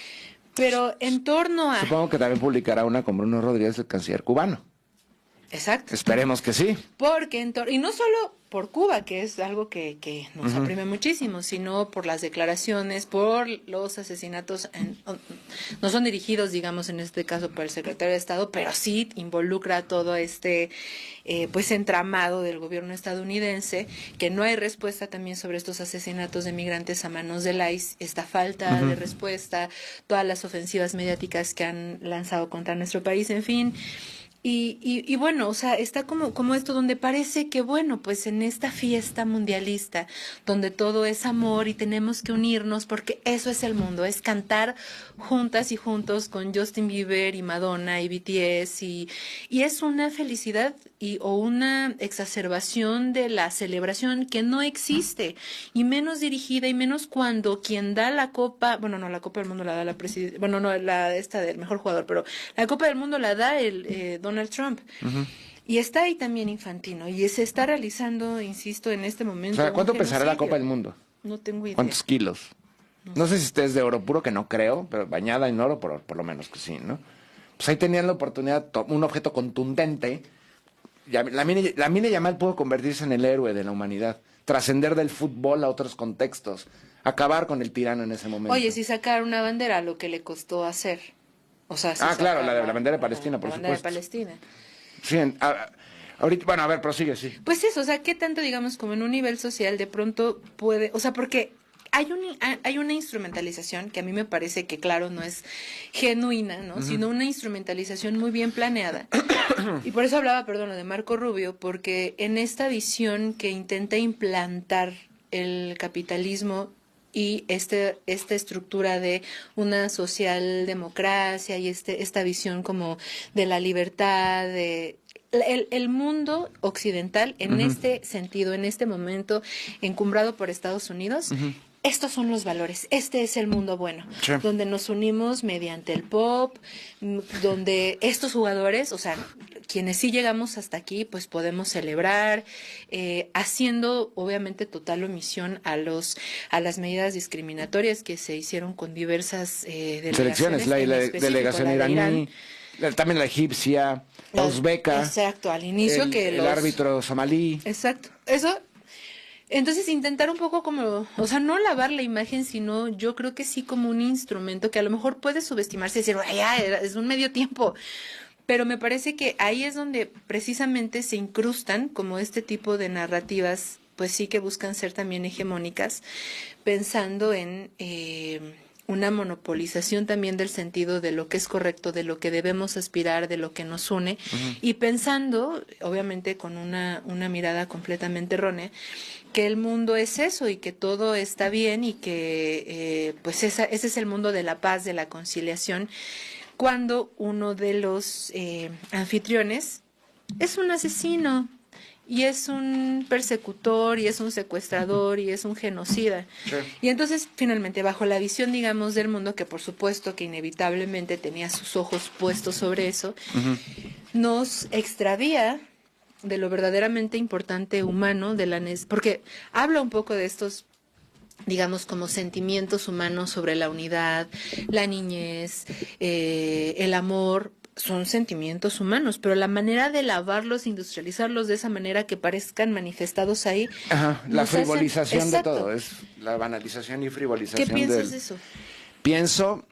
[SPEAKER 5] Pero en torno a...
[SPEAKER 6] Supongo que también publicará una con Bruno Rodríguez, el canciller cubano.
[SPEAKER 5] Exacto.
[SPEAKER 6] Esperemos que sí.
[SPEAKER 5] Porque en tor- y no solo por Cuba, que es algo que, que nos uh-huh. apremia muchísimo, sino por las declaraciones, por los asesinatos, en, no son dirigidos, digamos, en este caso por el secretario de Estado, pero sí involucra todo este eh, pues entramado del gobierno estadounidense, que no hay respuesta también sobre estos asesinatos de migrantes a manos del I C E, esta falta uh-huh. de respuesta, todas las ofensivas mediáticas que han lanzado contra nuestro país, en fin. Y, y, y bueno, o sea, está como, como esto donde parece que, bueno, pues en esta fiesta mundialista, donde todo es amor y tenemos que unirnos, porque eso es el mundo, es cantar juntas y juntos con Justin Bieber y Madonna y B T S, y, y es una felicidad y, o una exacerbación de la celebración que no existe, y menos dirigida, y menos cuando quien da la copa, bueno, no, la Copa del Mundo la da la presidenta, bueno, no, la esta del mejor jugador, pero la Copa del Mundo la da el eh, Donald Trump. Uh-huh. Y está ahí también Infantino, y se está realizando, insisto, en este momento.
[SPEAKER 6] O sea, ¿cuánto pesará la Copa del Mundo?
[SPEAKER 5] No tengo idea.
[SPEAKER 6] ¿Cuántos kilos? No, no sé. sé si esté de oro puro, que no creo, pero bañada en oro, por, por lo menos que sí, ¿no? Pues ahí tenían la oportunidad, un objeto contundente. La mine, la mine Yamal pudo convertirse en el héroe de la humanidad, trascender del fútbol a otros contextos, acabar con el tirano en ese momento.
[SPEAKER 5] Oye, si sacar una bandera, lo que le costó hacer. O sea, si
[SPEAKER 6] ah, claro, la de la bandera de Palestina, por
[SPEAKER 5] la
[SPEAKER 6] supuesto.
[SPEAKER 5] La bandera de Palestina.
[SPEAKER 6] Sí, a, ahorita, bueno, a ver, prosigue, sí.
[SPEAKER 5] Pues eso, o sea, ¿qué tanto, digamos, como en un nivel social de pronto puede, o sea, porque hay un, hay una instrumentalización que a mí me parece que, claro, no es genuina, ¿no? Uh-huh. Sino una instrumentalización muy bien planeada. Y por eso hablaba, perdón, lo de Marco Rubio, porque en esta visión que intenta implantar el capitalismo y este esta estructura de una socialdemocracia y este esta visión como de la libertad, de el, el mundo occidental en uh-huh. este sentido, en este momento encumbrado por Estados Unidos, uh-huh. estos son los valores, este es el mundo bueno, sí. donde nos unimos mediante el pop, donde estos jugadores, o sea, quienes sí llegamos hasta aquí, pues podemos celebrar, eh, haciendo obviamente total omisión a los a las medidas discriminatorias que se hicieron con diversas eh, delegaciones.
[SPEAKER 6] Selecciones, la, la delegación la iraní, Irán, la, también la egipcia, la uzbeca.
[SPEAKER 5] Exacto, al inicio
[SPEAKER 6] el,
[SPEAKER 5] que
[SPEAKER 6] el
[SPEAKER 5] los...
[SPEAKER 6] árbitro somalí.
[SPEAKER 5] Exacto, eso... Entonces intentar un poco como, o sea, no lavar la imagen, sino yo creo que sí como un instrumento que a lo mejor puede subestimarse y decir, ya, es un medio tiempo. Pero me parece que ahí es donde precisamente se incrustan como este tipo de narrativas, pues sí que buscan ser también hegemónicas, pensando en eh, una monopolización también del sentido de lo que es correcto, de lo que debemos aspirar, de lo que nos une, uh-huh. y pensando, obviamente con una, una mirada completamente errónea, que el mundo es eso y que todo está bien y que eh, pues esa, ese es el mundo de la paz, de la conciliación, cuando uno de los eh, anfitriones es un asesino y es un persecutor y es un secuestrador y es un genocida. Sí. Y entonces finalmente bajo la visión, digamos, del mundo, que por supuesto que inevitablemente tenía sus ojos puestos sobre eso, uh-huh. nos extravía de lo verdaderamente importante humano, de la nes- porque habla un poco de estos, digamos, como sentimientos humanos sobre la unidad, la niñez, eh, el amor, son sentimientos humanos, pero la manera de lavarlos, industrializarlos de esa manera que parezcan manifestados ahí.
[SPEAKER 6] Ajá, la frivolización
[SPEAKER 5] hacen...
[SPEAKER 6] de todo, es la banalización y frivolización.
[SPEAKER 5] ¿Qué piensas
[SPEAKER 6] del...
[SPEAKER 5] de eso?
[SPEAKER 6] Pienso,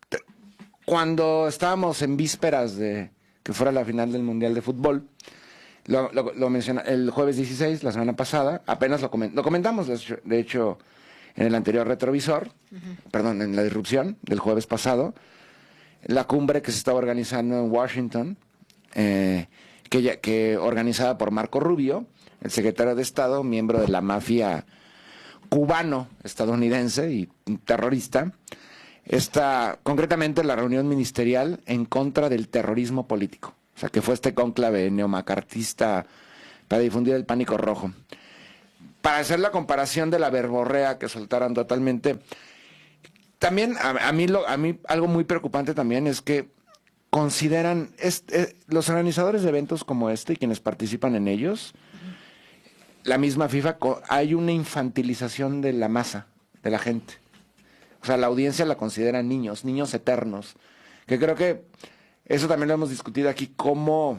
[SPEAKER 6] cuando estábamos en vísperas de que fuera la final del Mundial de Fútbol, Lo, lo, lo menciona el jueves dieciséis, la semana pasada, apenas lo, coment, lo comentamos, de hecho, de hecho en el anterior retrovisor, uh-huh. perdón, en la disrupción del jueves pasado, la cumbre que se estaba organizando en Washington, eh, que, ya, que organizada por Marco Rubio, el secretario de Estado, miembro de la mafia cubano-estadounidense y terrorista, está concretamente la reunión ministerial en contra del terrorismo político. O sea, que fue este cónclave neomacartista para difundir el pánico rojo. Para hacer la comparación de la verborrea que soltaron totalmente, también a, a, mí, lo, a mí algo muy preocupante también es que consideran, este, los organizadores de eventos como este y quienes participan en ellos, la misma FIFA, hay una infantilización de la masa, de la gente. O sea, la audiencia la considera niños, niños eternos, que creo que eso también lo hemos discutido aquí, cómo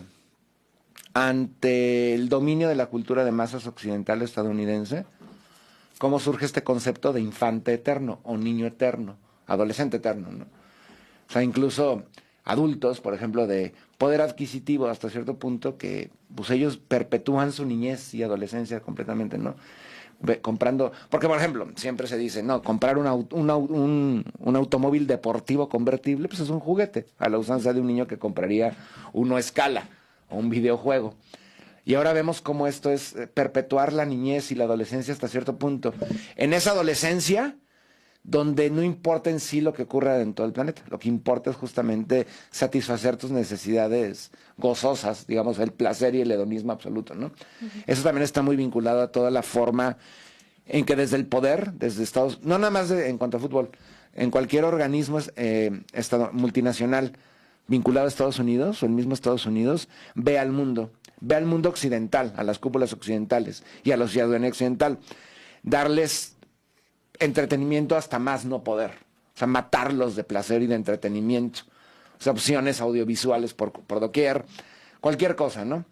[SPEAKER 6] ante el dominio de la cultura de masas occidental estadounidense, cómo surge este concepto de infante eterno o niño eterno, adolescente eterno, ¿no? O sea, incluso adultos, por ejemplo, de poder adquisitivo hasta cierto punto, que pues ellos perpetúan su niñez y adolescencia completamente, ¿no? Comprando, porque por ejemplo, siempre se dice, no, comprar un, un, un, un automóvil deportivo convertible, pues es un juguete, a la usanza de un niño que compraría uno a escala o un videojuego. Y ahora vemos cómo esto es perpetuar la niñez y la adolescencia hasta cierto punto. En esa adolescencia, donde no importa en sí lo que ocurra en todo el planeta, lo que importa es justamente satisfacer tus necesidades gozosas, digamos, el placer y el hedonismo absoluto, ¿no? Uh-huh. Eso también está muy vinculado a toda la forma en que desde el poder, desde Estados, no nada más de, en cuanto a fútbol, en cualquier organismo eh, estado, multinacional vinculado a Estados Unidos o el mismo Estados Unidos, ve al mundo, ve al mundo occidental, a las cúpulas occidentales y a la ciudadanía occidental, darles entretenimiento hasta más no poder, o sea, matarlos de placer y de entretenimiento, o sea, opciones audiovisuales por, por doquier, cualquier cosa, ¿no?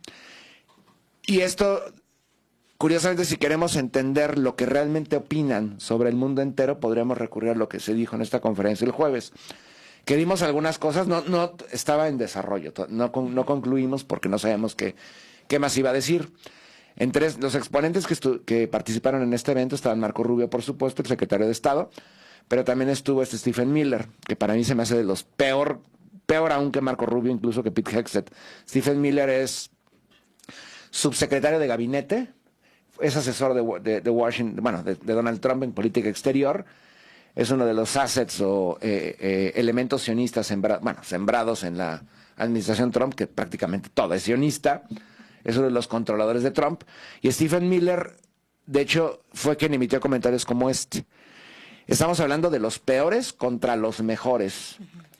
[SPEAKER 6] Y esto, curiosamente, si queremos entender lo que realmente opinan sobre el mundo entero, podríamos recurrir a lo que se dijo en esta conferencia el jueves, que dimos algunas cosas, no, no estaba en desarrollo, no, no concluimos porque no sabemos qué, qué más iba a decir. Entre los exponentes que, que participaron en este evento estaban Marco Rubio, por supuesto, el secretario de Estado, pero también estuvo este Stephen Miller, que para mí se me hace de los peor, peor aún que Marco Rubio, incluso que Pete Hegseth. Stephen Miller es subsecretario de gabinete, es asesor de, de, de Washington, bueno, de, de Donald Trump en política exterior, es uno de los assets o eh, eh, elementos sionistas sembra, bueno, sembrados en la administración Trump, que prácticamente todo es sionista. Es uno de los controladores de Trump. Y Stephen Miller, de hecho, fue quien emitió comentarios como este. Estamos hablando de los peores contra los mejores.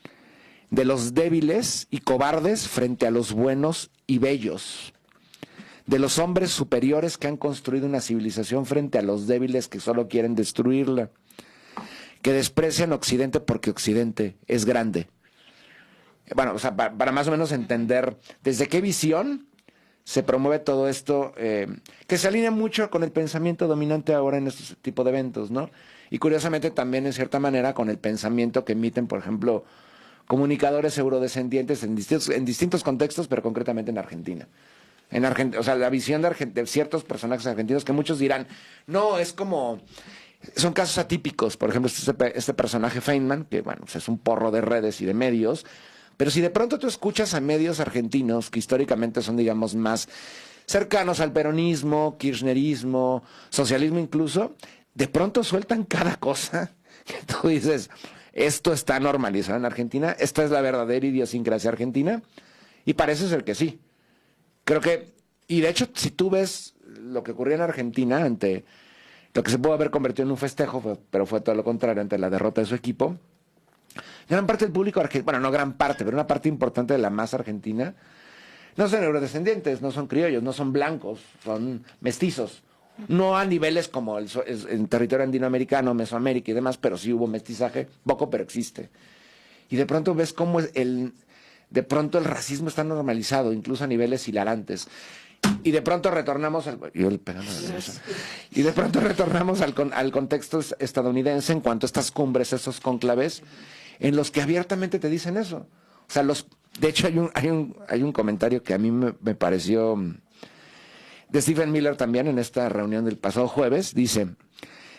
[SPEAKER 6] De los débiles y cobardes frente a los buenos y bellos. De los hombres superiores que han construido una civilización frente a los débiles que solo quieren destruirla. Que desprecian Occidente porque Occidente es grande. Bueno, o sea, para, para más o menos entender desde qué visión se promueve todo esto, eh, que se alinea mucho con el pensamiento dominante ahora en este tipo de eventos, ¿no? Y curiosamente también, en cierta manera, con el pensamiento que emiten, por ejemplo, comunicadores eurodescendientes en distintos, en distintos contextos, pero concretamente en Argentina. En Argentina, o sea, la visión de, Argent de ciertos personajes argentinos que muchos dirán, no, es como, son casos atípicos. Por ejemplo, este, este personaje Feynman, que bueno, pues es un porro de redes y de medios. Pero si de pronto tú escuchas a medios argentinos que históricamente son, digamos, más cercanos al peronismo, kirchnerismo, socialismo incluso, de pronto sueltan cada cosa que tú dices, esto está normalizado en Argentina, esta es la verdadera idiosincrasia argentina, y parece ser que sí. Creo que, y de hecho, si tú ves lo que ocurrió en Argentina ante lo que se pudo haber convertido en un festejo, pero fue todo lo contrario ante la derrota de su equipo, gran parte del público argentino, bueno, no gran parte, pero una parte importante de la masa argentina, no son eurodescendientes, no son criollos, no son blancos, son mestizos. No a niveles como el, el territorio andinoamericano, Mesoamérica y demás, pero sí hubo mestizaje, poco, pero existe. Y de pronto ves cómo el, de pronto el racismo está normalizado, incluso a niveles hilarantes. Y de pronto retornamos al, yo le pegando la cabeza. Y de pronto retornamos al, al contexto estadounidense en cuanto a estas cumbres, estos cónclaves, en los que abiertamente te dicen eso. O sea, los, de hecho hay un, hay un, hay un comentario que a mí me, me pareció de Stephen Miller también en esta reunión del pasado jueves. Dice,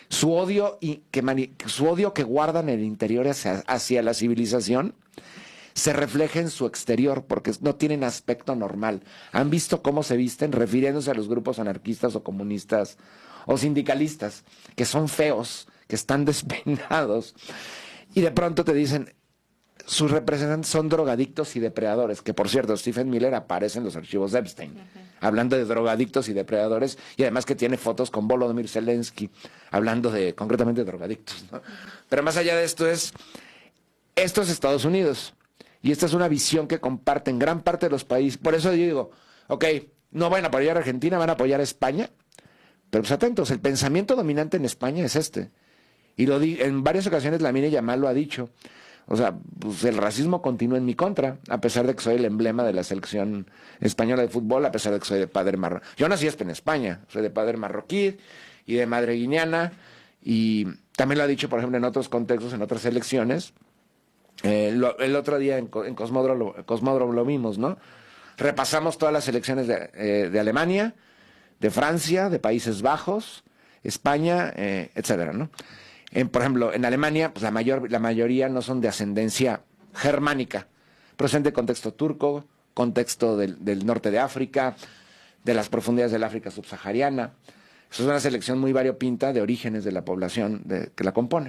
[SPEAKER 6] su odio y que mani- su odio que guardan en el interior hacia, hacia la civilización se refleja en su exterior, porque no tienen aspecto normal. Han visto cómo se visten refiriéndose a los grupos anarquistas o comunistas o sindicalistas, que son feos, que están despeinados, y de pronto te dicen, sus representantes son drogadictos y depredadores, que por cierto, Stephen Miller aparece en los archivos de Epstein, uh-huh. hablando de drogadictos y depredadores, y además que tiene fotos con Volodymyr Zelensky, hablando de, concretamente, de drogadictos, ¿no? Uh-huh. Pero más allá de esto es, esto es Estados Unidos. Y esta es una visión que comparten gran parte de los países. Por eso yo digo, ok, no van a apoyar a Argentina, van a apoyar a España. Pero pues atentos, el pensamiento dominante en España es este. Y lo di, en varias ocasiones Lamine Yamal lo ha dicho. O sea, pues el racismo continúa en mi contra, a pesar de que soy el emblema de la selección española de fútbol, a pesar de que soy de padre marroquí. Yo nací en España, soy de padre marroquí y de madre guineana. Y también lo ha dicho, por ejemplo, en otros contextos, en otras elecciones. Eh, lo, el otro día en, en Cosmódromo, Cosmódromo lo vimos, ¿no? Repasamos todas las elecciones de, eh, de Alemania, de Francia, de Países Bajos, España, eh, etcétera, ¿no? En, por ejemplo, en Alemania, pues la mayor, la mayoría no son de ascendencia germánica, pero son de contexto turco, contexto del, del norte de África, de las profundidades del África subsahariana. Eso es una selección muy variopinta de orígenes de la población de, que la compone.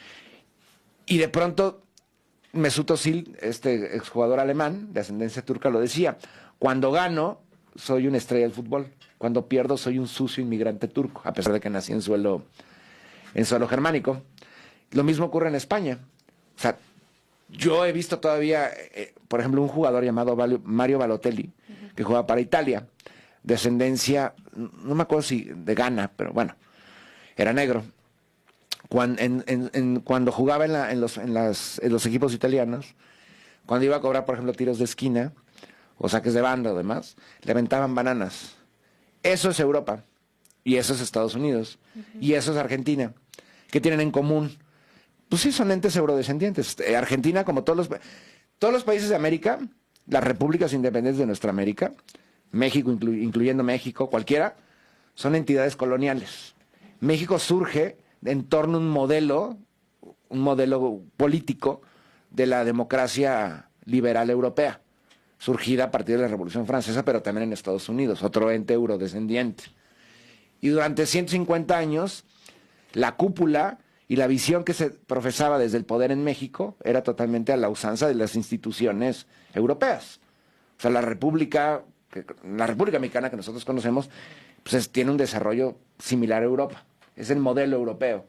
[SPEAKER 6] Y de pronto Mesut Özil, este exjugador alemán de ascendencia turca, lo decía, cuando gano soy una estrella del fútbol, cuando pierdo soy un sucio inmigrante turco, a pesar de que nací en suelo, en suelo germánico. Lo mismo ocurre en España. O sea, yo he visto todavía, eh, por ejemplo, un jugador llamado Mario Balotelli, uh-huh. que juega para Italia, de ascendencia, no me acuerdo si de Ghana, pero bueno, era negro. Cuando, en, en, en, cuando jugaba en, la, en, los, en, las, en los equipos italianos, cuando iba a cobrar, por ejemplo, tiros de esquina o saques de banda o demás, le aventaban bananas. Eso es Europa y eso es Estados Unidos uh-huh. y eso es Argentina. ¿Qué tienen en común? Pues sí, son entes eurodescendientes. Eh, Argentina, como todos los, todos los países de América, las repúblicas independientes de nuestra América, México, inclu, incluyendo México, cualquiera, son entidades coloniales. México surge en torno a un modelo, un modelo político de la democracia liberal europea, surgida a partir de la Revolución Francesa, pero también en Estados Unidos, otro ente eurodescendiente. Y durante ciento cincuenta años, la cúpula y la visión que se profesaba desde el poder en México era totalmente a la usanza de las instituciones europeas. O sea, la República, la República Mexicana que nosotros conocemos, pues es, tiene un desarrollo similar a Europa. Es el modelo europeo.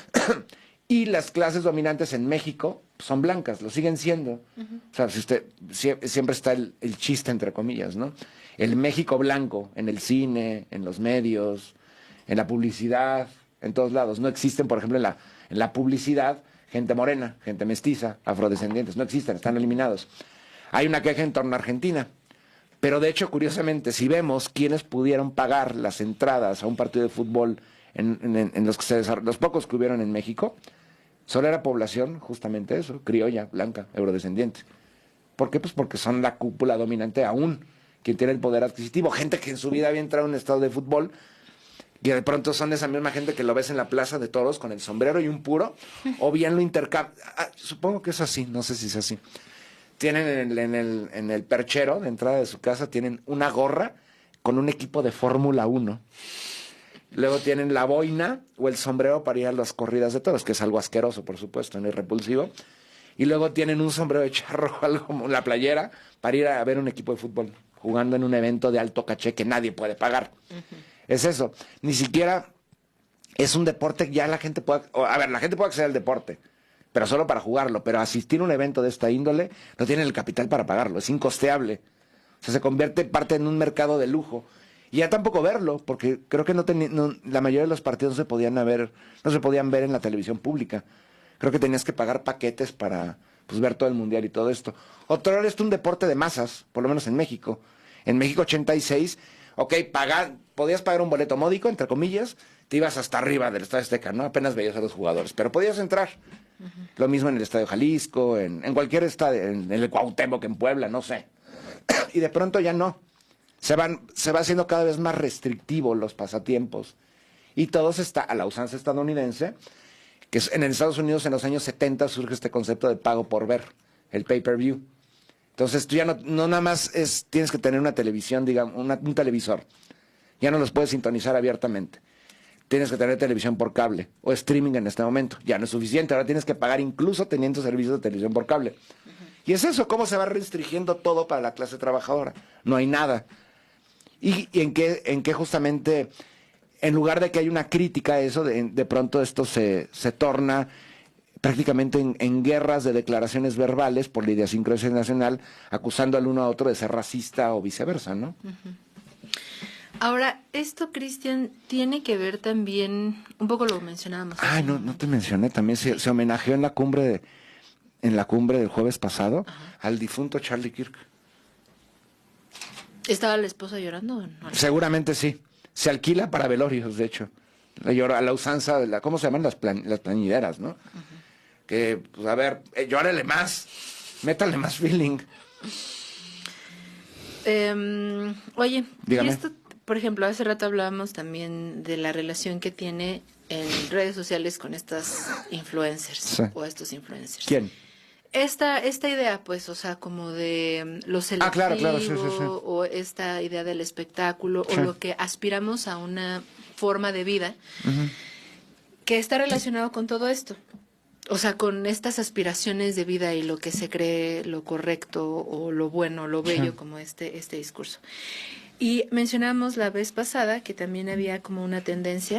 [SPEAKER 6] Y las clases dominantes en México son blancas, lo siguen siendo. Uh-huh. O sea, si usted, si, siempre está el, el chiste, entre comillas, ¿no? El México blanco, en el cine, en los medios, en la publicidad, en todos lados. No existen, por ejemplo, en la, en la publicidad, gente morena, gente mestiza, afrodescendientes. No existen, están eliminados. Hay una queja en torno a Argentina. Pero de hecho, curiosamente, si vemos quiénes pudieron pagar las entradas a un partido de fútbol En, en, en los, que se los pocos que hubieron en México, solo era población, justamente eso, criolla, blanca, eurodescendiente. ¿Por qué? Pues porque son la cúpula dominante aún, quien tiene el poder adquisitivo. Gente que en su vida había entrado en un estado de fútbol, y de pronto son esa misma gente que lo ves en la plaza de toros con el sombrero y un puro, o bien lo intercambian. Ah, supongo que es así, no sé si es así. Tienen en el, en, el, en el perchero de entrada de su casa, tienen una gorra con un equipo de Fórmula uno. Luego tienen la boina o el sombrero para ir a las corridas de toros, que es algo asqueroso, por supuesto, no es repulsivo. Y luego tienen un sombrero de charro, algo como la playera, para ir a ver un equipo de fútbol, jugando en un evento de alto caché que nadie puede pagar. Uh-huh. Es eso. Ni siquiera es un deporte que ya la gente puede... A ver, la gente puede acceder al deporte, pero solo para jugarlo. Pero asistir a un evento de esta índole no tienen el capital para pagarlo, es incosteable. O sea, se convierte parte en un mercado de lujo. Y ya tampoco verlo, porque creo que no, teni, no la mayoría de los partidos no se podían ver, no se podían ver en la televisión pública. Creo que tenías que pagar paquetes para pues, ver todo el mundial y todo esto. Otro es un deporte de masas, por lo menos en México. En México ochenta y seis, ok, pagar, podías pagar un boleto módico, entre comillas, te ibas hasta arriba del Estadio Azteca, ¿no? Apenas veías a los jugadores, pero podías entrar. Uh-huh. Lo mismo en el Estadio Jalisco, en, en cualquier estadio, en, en el Cuauhtémoc, en Puebla, no sé. Y de pronto ya no. Se van, se va haciendo cada vez más restrictivo los pasatiempos Y todos está a la usanza estadounidense, que es, en Estados Unidos en los años setenta surge este concepto de pago por ver, el pay-per-view. Entonces tú ya no, no nada más es, tienes que tener una televisión, digamos, una, un televisor. Ya no los puedes sintonizar abiertamente. Tienes que tener televisión por cable o streaming en este momento. Ya no es suficiente, ahora tienes que pagar incluso teniendo servicios de televisión por cable. Uh-huh. Y es eso, cómo se va restringiendo todo para la clase trabajadora. No hay nada. Y, y en qué en qué justamente, en lugar de que haya una crítica a eso, de, de pronto esto se, se torna prácticamente en, en guerras de declaraciones verbales por la idiosincrasia nacional, acusando al uno a otro de ser racista o viceversa, ¿no?
[SPEAKER 5] Uh-huh. Ahora, esto, Cristian, tiene que ver también, un poco lo mencionábamos.
[SPEAKER 6] Ay, no, no te mencioné, también se, se homenajeó en la cumbre de, en la cumbre del jueves pasado, ajá, al difunto Charlie Kirk.
[SPEAKER 5] ¿Estaba la esposa llorando o no?
[SPEAKER 6] Seguramente sí. Se alquila para velorios, de hecho. La llora, a la usanza de la, ¿cómo se llaman? Las, plan, las plañideras, ¿no? Uh-huh. Que, pues, a ver, eh, llórale más, métale más feeling.
[SPEAKER 5] Eh, oye,
[SPEAKER 6] dígame.
[SPEAKER 5] ¿y esto? Por ejemplo, hace rato hablábamos también de la relación que tiene en redes sociales con estas influencers, sí, o estos influencers.
[SPEAKER 6] ¿Quién?
[SPEAKER 5] Esta esta idea, pues, o sea, como de lo selectivo,
[SPEAKER 6] ah, claro, claro, sí, sí, sí.
[SPEAKER 5] o esta idea del espectáculo, sí, o lo que aspiramos a una forma de vida, uh-huh, que está relacionado con todo esto. O sea, con estas aspiraciones de vida y lo que se cree lo correcto o lo bueno, lo bello, sí, como este este discurso. Y mencionamos la vez pasada que también había como una tendencia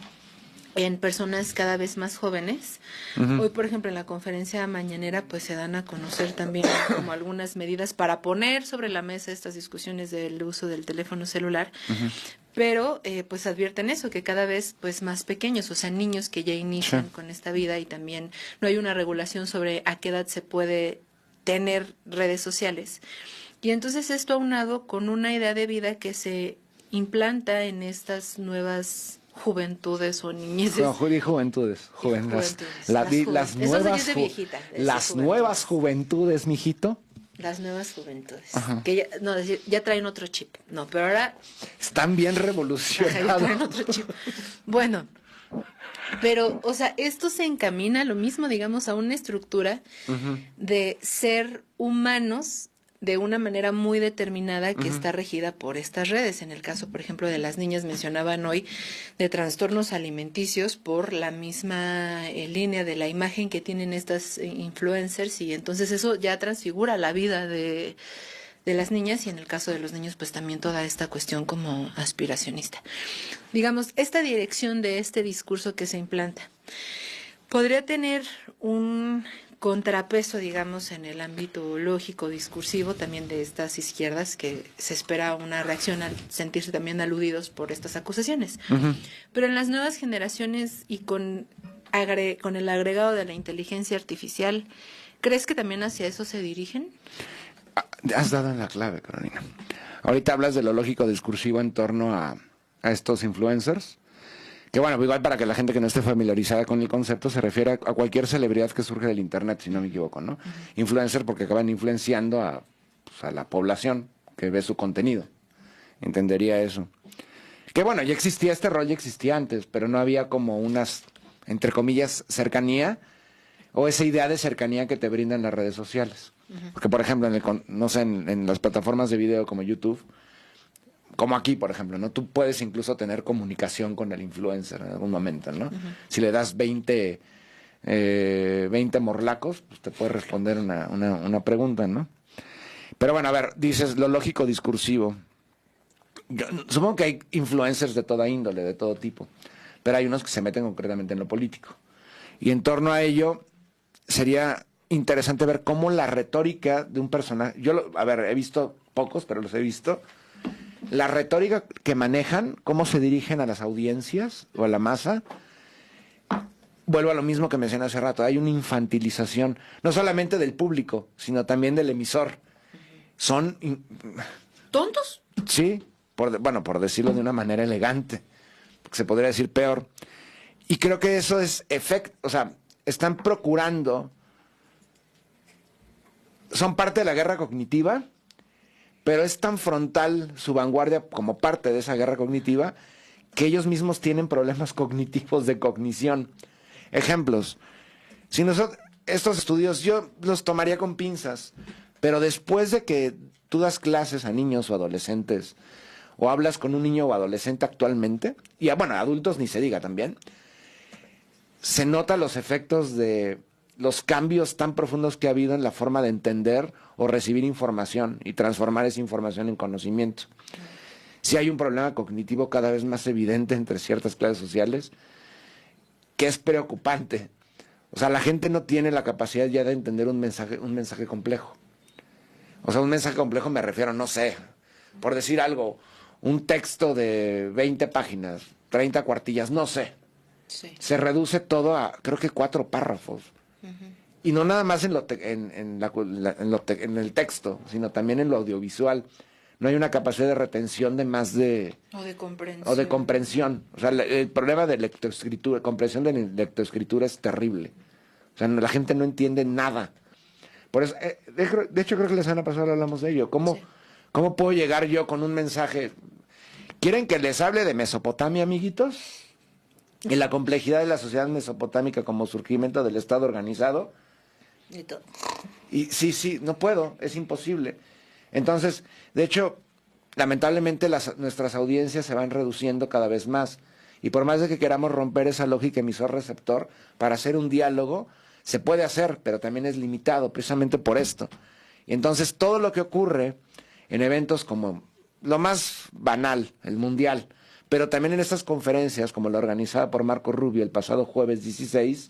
[SPEAKER 5] en personas cada vez más jóvenes. Uh-huh. Hoy, por ejemplo, en la conferencia mañanera, pues se dan a conocer también como algunas medidas para poner sobre la mesa estas discusiones del uso del teléfono celular. Uh-huh. Pero, eh, pues advierten eso, que cada vez pues más pequeños, o sea, niños que ya inician, sí, con esta vida, y también no hay una regulación sobre a qué edad se puede tener redes sociales. Y entonces esto aunado con una idea de vida que se implanta en estas nuevas juventudes o niñeces.
[SPEAKER 6] No, ju juventudes, juven juventudes. Las, las, las nuevas, ju viejita, las juventudes. nuevas juventudes, mijito.
[SPEAKER 5] Las nuevas juventudes. Ajá. Que ya, no, decir, ya traen otro chip. No, pero ahora...
[SPEAKER 6] Están bien revolucionados.
[SPEAKER 5] Ya traen otro chip. Bueno, pero, o sea, esto se encamina, lo mismo, digamos, a una estructura, uh-huh, de ser humanos de una manera muy determinada que, uh-huh, está regida por estas redes. En el caso, por ejemplo, de las niñas, mencionaban hoy de trastornos alimenticios por la misma eh, línea de la imagen que tienen estas eh, influencers, y entonces eso ya transfigura la vida de, de las niñas, y en el caso de los niños, pues también toda esta cuestión como aspiracionista. Digamos, esta dirección de este discurso que se implanta podría tener un contrapeso, digamos, en el ámbito lógico, discursivo, también de estas izquierdas, que se espera una reacción al sentirse también aludidos por estas acusaciones. Uh-huh. Pero en las nuevas generaciones y con, agre con el agregado de la inteligencia artificial, ¿crees que también hacia eso se dirigen?
[SPEAKER 6] Has dado en la clave, Carolina. Ahorita hablas de lo lógico discursivo en torno a, a estos influencers. Que bueno, igual para que la gente que no esté familiarizada con el concepto, se refiere a, a cualquier celebridad que surge del internet, si no me equivoco, ¿no? Uh-huh. Influencer porque acaban influenciando a, pues, a la población que ve su contenido. Entendería eso. Que bueno, ya existía este rol, ya existía antes, pero no había como unas, entre comillas, cercanía, o esa idea de cercanía que te brindan las redes sociales. Uh-huh. Porque, por ejemplo, en el, no sé, en, en las plataformas de video como YouTube, como aquí, por ejemplo, ¿no? Tú puedes incluso tener comunicación con el influencer en algún momento, ¿no? Uh-huh. Si le das veinte, eh, veinte morlacos, pues te puede responder una, una, una pregunta, ¿no? Pero bueno, a ver, dices lo lógico discursivo. Yo, supongo que hay influencers de toda índole, de todo tipo, pero hay unos que se meten concretamente en lo político. Y en torno a ello, sería interesante ver cómo la retórica de un personaje... Yo, lo, a ver, he visto pocos, pero los he visto... La retórica que manejan, cómo se dirigen a las audiencias o a la masa, vuelvo a lo mismo que mencioné hace rato, hay una infantilización, no solamente del público, sino también del emisor. Son...
[SPEAKER 5] ¿Tontos?
[SPEAKER 6] Sí, por, bueno, por decirlo de una manera elegante, se podría decir peor. Y creo que eso es efecto, o sea, están procurando, son parte de la guerra cognitiva, pero es tan frontal su vanguardia como parte de esa guerra cognitiva que ellos mismos tienen problemas cognitivos de cognición. Ejemplos. Si nosotros, estos estudios yo los tomaría con pinzas, pero después de que tú das clases a niños o adolescentes, o hablas con un niño o adolescente actualmente, y a, bueno, a adultos ni se diga también, se nota los efectos de los cambios tan profundos que ha habido en la forma de entender o recibir información y transformar esa información en conocimiento. Si hay un problema cognitivo cada vez más evidente entre ciertas clases sociales, que es preocupante. O sea, la gente no tiene la capacidad ya de entender un mensaje, un mensaje complejo. O sea, un mensaje complejo me refiero, no sé, por decir algo, un texto de veinte páginas, treinta cuartillas, no sé. Sí. Se reduce todo a, creo que cuatro párrafos. Uh-huh. Y no nada más en, lo te, en, en, la, en, lo te, en el texto, sino también en lo audiovisual. No hay una capacidad de retención de más de...
[SPEAKER 5] O de comprensión.
[SPEAKER 6] O de comprensión. O sea, el, el problema de lectoescritura, comprensión de lectoescritura es terrible. O sea, la gente no entiende nada. Por eso, eh, de, de hecho, creo que la semana pasada hablamos de ello. ¿Cómo, sí. ¿Cómo puedo llegar yo con un mensaje? ¿Quieren que les hable de Mesopotamia, amiguitos? Y la complejidad de la sociedad mesopotámica como surgimiento del Estado organizado.
[SPEAKER 5] Y todo.
[SPEAKER 6] Y sí, sí, no puedo, es imposible. Entonces, de hecho, lamentablemente las, nuestras audiencias se van reduciendo cada vez más. Y por más de que queramos romper esa lógica emisor-receptor, para hacer un diálogo, se puede hacer, pero también es limitado, precisamente por esto. Y entonces, todo lo que ocurre en eventos como lo más banal, el Mundial, pero también en estas conferencias, como la organizada por Marco Rubio el pasado jueves dieciséis,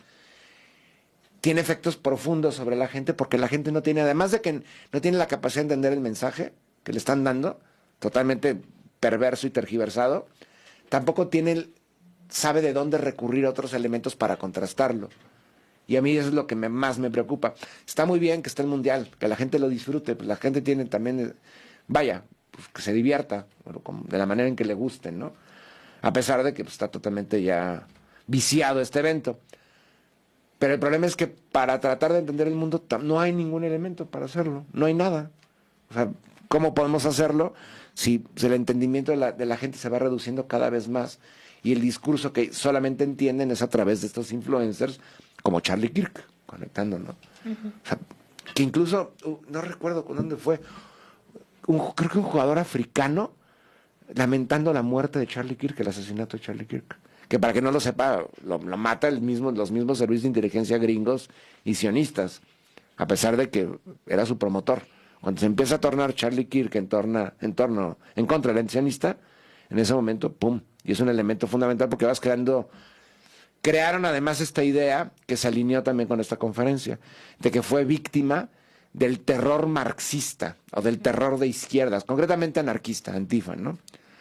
[SPEAKER 6] tiene efectos profundos sobre la gente, porque la gente no tiene, además de que no tiene la capacidad de entender el mensaje que le están dando, totalmente perverso y tergiversado, tampoco tiene, sabe de dónde recurrir a otros elementos para contrastarlo. Y a mí eso es lo que me, más me preocupa. Está muy bien que esté el Mundial, que la gente lo disfrute, pues la gente tiene también, vaya, pues que se divierta, de la manera en que le guste, ¿no? A pesar de que pues, está totalmente ya viciado este evento. Pero el problema es que para tratar de entender el mundo no hay ningún elemento para hacerlo, no hay nada. O sea, ¿cómo podemos hacerlo si, si el entendimiento de la, de la gente se va reduciendo cada vez más y el discurso que solamente entienden es a través de estos influencers como Charlie Kirk, conectando, ¿no? Uh-huh. O sea, que incluso, uh, no recuerdo con dónde fue, un, creo que un jugador africano lamentando la muerte de Charlie Kirk, el asesinato de Charlie Kirk. Que para que no lo sepa, lo, lo mata el mismo, los mismos servicios de inteligencia gringos y sionistas, a pesar de que era su promotor. Cuando se empieza a tornar Charlie Kirk en, torna, en, torno, en contra del sionista, en ese momento, ¡pum! Y es un elemento fundamental porque vas creando... Crearon además esta idea, que se alineó también con esta conferencia, de que fue víctima del terror marxista, o del terror de izquierdas, concretamente anarquista, Antifa, ¿no?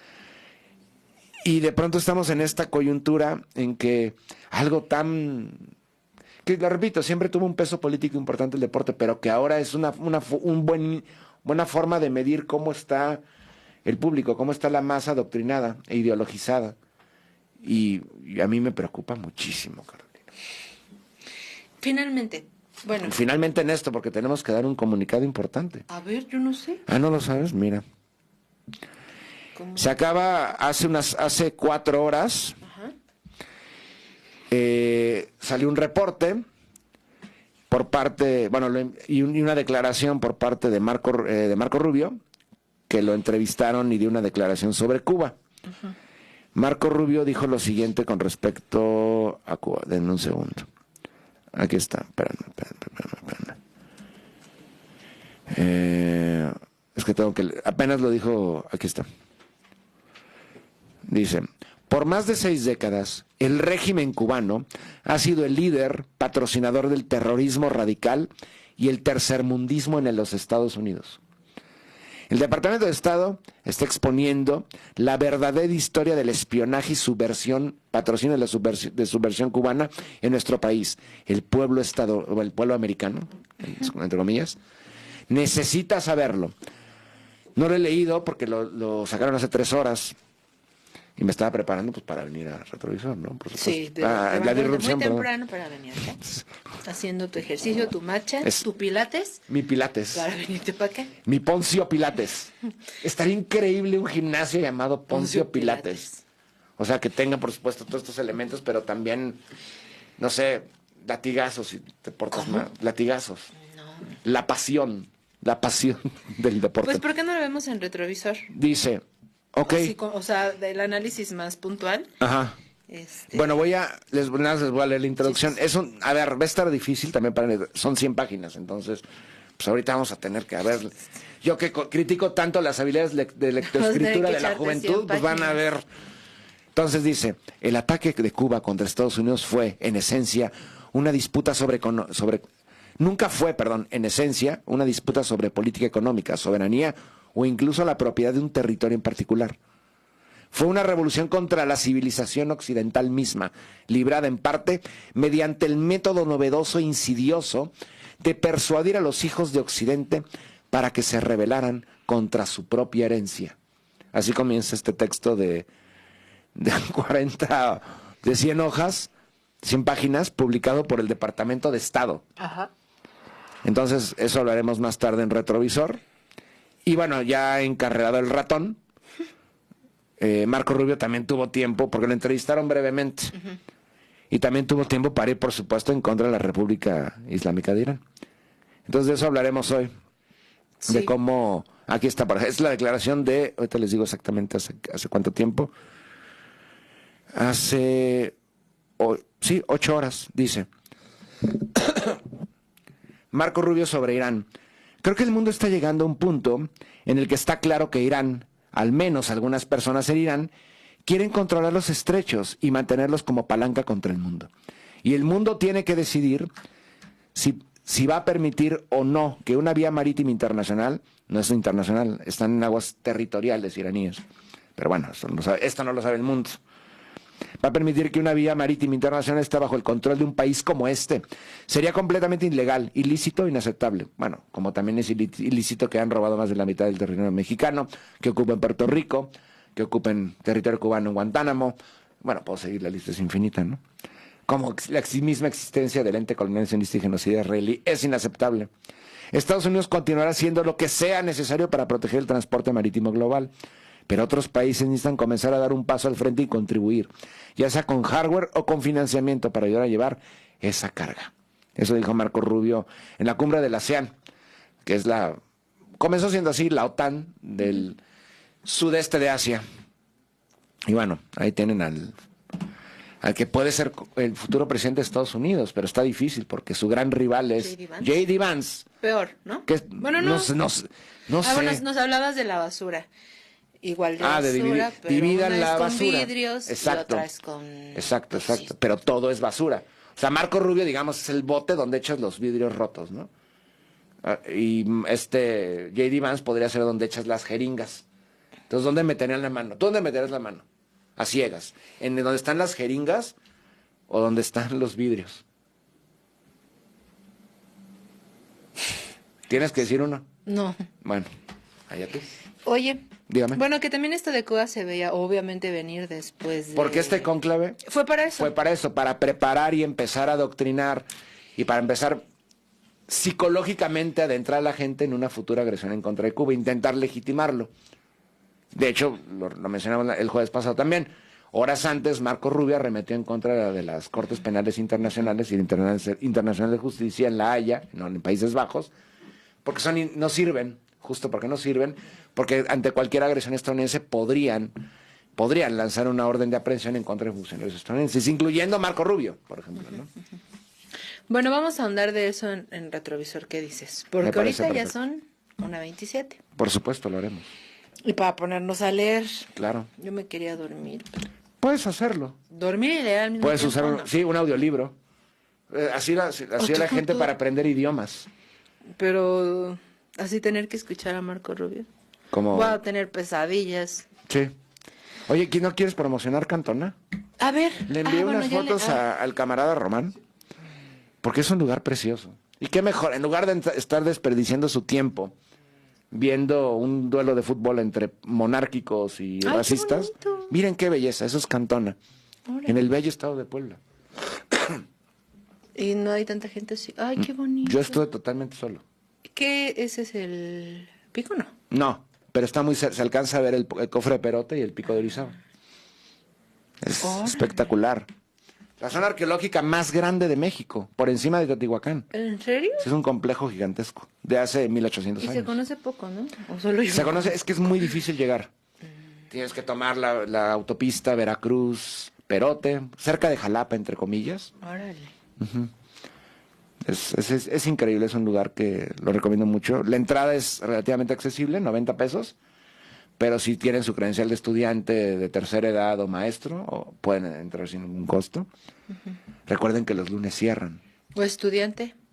[SPEAKER 6] Y de pronto estamos en esta coyuntura en que algo tan... que lo repito, siempre tuvo un peso político importante el deporte, pero que ahora es una, una un buen, buena forma de medir cómo está el público, cómo está la masa adoctrinada e ideologizada. Y, y a mí me preocupa muchísimo, Carolina.
[SPEAKER 5] Finalmente, bueno...
[SPEAKER 6] Finalmente en esto, porque tenemos que dar un comunicado importante.
[SPEAKER 5] A ver, yo no sé.
[SPEAKER 6] Ah, ¿no lo sabes? Mira. ¿Cómo? Se acaba hace unas hace cuatro horas. Ajá. Eh, salió un reporte por parte, bueno, lo, y, un, y una declaración por parte de Marco eh, de Marco Rubio, que lo entrevistaron y dio una declaración sobre Cuba. Ajá. Marco Rubio dijo lo siguiente con respecto a Cuba. Denme un segundo. Aquí está. Espérame, espérame, espérame, espérame. Eh, es que tengo que... Apenas lo dijo... Aquí está. Dice, por más de seis décadas, el régimen cubano ha sido el líder patrocinador del terrorismo radical y el tercermundismo en los Estados Unidos. El Departamento de Estado está exponiendo la verdadera historia del espionaje y subversión, patrocinio de la subversión, de subversión cubana en nuestro país. El pueblo estado, o el pueblo americano, entre comillas, necesita saberlo. No lo he leído porque lo, lo sacaron hace tres horas y me estaba preparando pues para venir a Retrovisor, ¿no? Por
[SPEAKER 5] sí, de,
[SPEAKER 6] ah,
[SPEAKER 5] de,
[SPEAKER 6] la
[SPEAKER 5] de,
[SPEAKER 6] disrupción.
[SPEAKER 5] Muy temprano para venir acá. Haciendo tu ejercicio, tu marcha, es, tu pilates.
[SPEAKER 6] Mi pilates.
[SPEAKER 5] Para venirte para acá.
[SPEAKER 6] Mi Poncio Pilates. Estaría increíble un gimnasio llamado Poncio, Poncio Pilates. Pilates. O sea, que tenga, por supuesto, todos estos elementos, pero también, no sé, latigazos, si te portas mal. Latigazos.
[SPEAKER 5] No.
[SPEAKER 6] La pasión. La pasión del deporte.
[SPEAKER 5] Pues, ¿por qué no lo vemos en retrovisor?
[SPEAKER 6] Dice, ok.
[SPEAKER 5] Así, o sea, del análisis más puntual.
[SPEAKER 6] Ajá.
[SPEAKER 5] Este...
[SPEAKER 6] Bueno, voy a, les, nada más les voy a leer la introducción.
[SPEAKER 5] Sí, sí.
[SPEAKER 6] Es un, a ver, va a estar difícil también para, son cien páginas, entonces, pues ahorita vamos a tener que, a ver, yo que co- critico tanto las habilidades le- de lectoescritura de la juventud, pues van a ver. Entonces dice, el ataque de Cuba contra Estados Unidos fue, en esencia, una disputa sobre, sobre, nunca fue, perdón, en esencia, una disputa sobre política económica, soberanía o incluso la propiedad de un territorio en particular. Fue una revolución contra la civilización occidental misma, librada en parte mediante el método novedoso e insidioso de persuadir a los hijos de Occidente para que se rebelaran contra su propia herencia. Así comienza este texto de, de cuarenta, de cien hojas, cien páginas, publicado por el Departamento de Estado.
[SPEAKER 5] Ajá.
[SPEAKER 6] Entonces, eso hablaremos más tarde en Retrovisor. Y bueno, ya encarrerado el ratón, Eh, Marco Rubio también tuvo tiempo, porque lo entrevistaron brevemente, uh-huh. y también tuvo tiempo para ir, por supuesto, en contra de la República Islámica de Irán. Entonces de eso hablaremos hoy, sí. de cómo, aquí está, es la declaración de, ahorita les digo exactamente hace, hace cuánto tiempo, hace, oh, sí, ocho horas, dice, Marco Rubio sobre Irán. Creo que el mundo está llegando a un punto en el que está claro que Irán, al menos algunas personas en Irán, quieren controlar los estrechos y mantenerlos como palanca contra el mundo. Y el mundo tiene que decidir si, si va a permitir o no que una vía marítima internacional, no es internacional, están en aguas territoriales iraníes, pero bueno, esto no, sabe, esto no lo sabe el mundo, va a permitir que una vía marítima internacional esté bajo el control de un país como este. Sería completamente ilegal, ilícito, inaceptable. Bueno, como también es ilícito que han robado más de la mitad del territorio mexicano, que ocupen Puerto Rico, que ocupen territorio cubano en Guantánamo. Bueno, puedo seguir, la lista es infinita, ¿no? Como la misma existencia del ente colonial sionista y genocida israelí es inaceptable. Estados Unidos continuará haciendo lo que sea necesario para proteger el transporte marítimo global. Pero otros países necesitan comenzar a dar un paso al frente y contribuir, ya sea con hardware o con financiamiento para ayudar a llevar esa carga. Eso dijo Marco Rubio en la cumbre de la ASEAN, que es la, comenzó siendo así la OTAN del sudeste de Asia. Y bueno, ahí tienen al, al que puede ser el futuro presidente de Estados Unidos, pero está difícil porque su gran rival es J D Vance.
[SPEAKER 5] Peor, ¿no?
[SPEAKER 6] Que, bueno, no, no, no, no
[SPEAKER 5] ah,
[SPEAKER 6] sé.
[SPEAKER 5] Bueno, nos hablabas de la basura. Igual de
[SPEAKER 6] ah,
[SPEAKER 5] basura,
[SPEAKER 6] de dividir,
[SPEAKER 5] pero
[SPEAKER 6] dividan
[SPEAKER 5] una
[SPEAKER 6] la
[SPEAKER 5] es con
[SPEAKER 6] basura.
[SPEAKER 5] vidrios
[SPEAKER 6] exacto.
[SPEAKER 5] y otra es con...
[SPEAKER 6] Exacto, exacto. Pero todo es basura. O sea, Marco Rubio, digamos, es el bote donde echas los vidrios rotos, ¿no? Y este J D Vance podría ser donde echas las jeringas. Entonces, ¿dónde meterían la mano? ¿Tú dónde meterías la mano? A ciegas. ¿En donde están las jeringas o donde están los vidrios? ¿Tienes que decir uno?
[SPEAKER 5] No.
[SPEAKER 6] Bueno, allá tú.
[SPEAKER 5] Oye,
[SPEAKER 6] dígame.
[SPEAKER 5] Bueno, que también esto de Cuba se veía obviamente venir después de...
[SPEAKER 6] Porque este cónclave...
[SPEAKER 5] Fue para eso.
[SPEAKER 6] Fue para eso, para preparar y empezar a adoctrinar y para empezar psicológicamente a adentrar a la gente en una futura agresión en contra de Cuba, intentar legitimarlo. De hecho, lo, lo mencionamos el jueves pasado también. Horas antes, Marco Rubio arremetió en contra de las Cortes Penales Internacionales y el Internacional de Justicia en La Haya, no, en Países Bajos, porque son, no sirven, justo porque no sirven, porque ante cualquier agresión estadounidense podrían, podrían lanzar una orden de aprehensión en contra de funcionarios estadounidenses, incluyendo Marco Rubio, por ejemplo, ¿no?
[SPEAKER 5] Bueno, vamos a ahondar de eso en, en retrovisor, ¿qué dices? Porque ahorita perfecto. Ya son una veintisiete.
[SPEAKER 6] Por supuesto, lo haremos.
[SPEAKER 5] Y para ponernos a leer.
[SPEAKER 6] Claro.
[SPEAKER 5] Yo me quería dormir.
[SPEAKER 6] Puedes hacerlo.
[SPEAKER 5] Dormir y leer al mismo
[SPEAKER 6] Puedes
[SPEAKER 5] tiempo.
[SPEAKER 6] Puedes usar, un,
[SPEAKER 5] ¿no?
[SPEAKER 6] sí, un audiolibro. Eh, así la, así la gente para aprender idiomas.
[SPEAKER 5] Pero así tener que escuchar a Marco Rubio.
[SPEAKER 6] Como...
[SPEAKER 5] Voy a tener pesadillas.
[SPEAKER 6] Sí. Oye, ¿quién no quieres promocionar Cantona?
[SPEAKER 5] A ver.
[SPEAKER 6] Le envié
[SPEAKER 5] ah,
[SPEAKER 6] unas
[SPEAKER 5] bueno,
[SPEAKER 6] fotos
[SPEAKER 5] le...
[SPEAKER 6] a,
[SPEAKER 5] ah.
[SPEAKER 6] al camarada Román. Porque es un lugar precioso. Y qué mejor, en lugar de estar desperdiciando su tiempo viendo un duelo de fútbol entre monárquicos y
[SPEAKER 5] Ay,
[SPEAKER 6] racistas,
[SPEAKER 5] qué
[SPEAKER 6] miren qué belleza, eso es Cantona. Órale. En el bello estado de Puebla.
[SPEAKER 5] Y no hay tanta gente así. Ay, qué bonito.
[SPEAKER 6] Yo estuve totalmente solo.
[SPEAKER 5] ¿Qué? ¿Ese es el pico, no?
[SPEAKER 6] No, pero está muy se alcanza a ver el, el cofre de Perote y el pico de Orizaba. Es
[SPEAKER 5] Órale.
[SPEAKER 6] espectacular. La zona arqueológica más grande de México, por encima de Teotihuacán.
[SPEAKER 5] ¿En serio?
[SPEAKER 6] Es un complejo gigantesco, de hace mil ochocientos
[SPEAKER 5] Y
[SPEAKER 6] años.
[SPEAKER 5] se conoce poco, ¿no? ¿O solo yo?
[SPEAKER 6] Se conoce, es que es muy difícil llegar. Tienes que tomar la, la autopista Veracruz, Perote, cerca de Jalapa, entre comillas.
[SPEAKER 5] Órale.
[SPEAKER 6] Es, es, es, es increíble, es un lugar que lo recomiendo mucho. La entrada es relativamente accesible, noventa pesos, pero si tienen su credencial de estudiante de tercera edad o maestro, o pueden entrar sin ningún costo. Recuerden que los lunes cierran.
[SPEAKER 5] ¿O estudiante?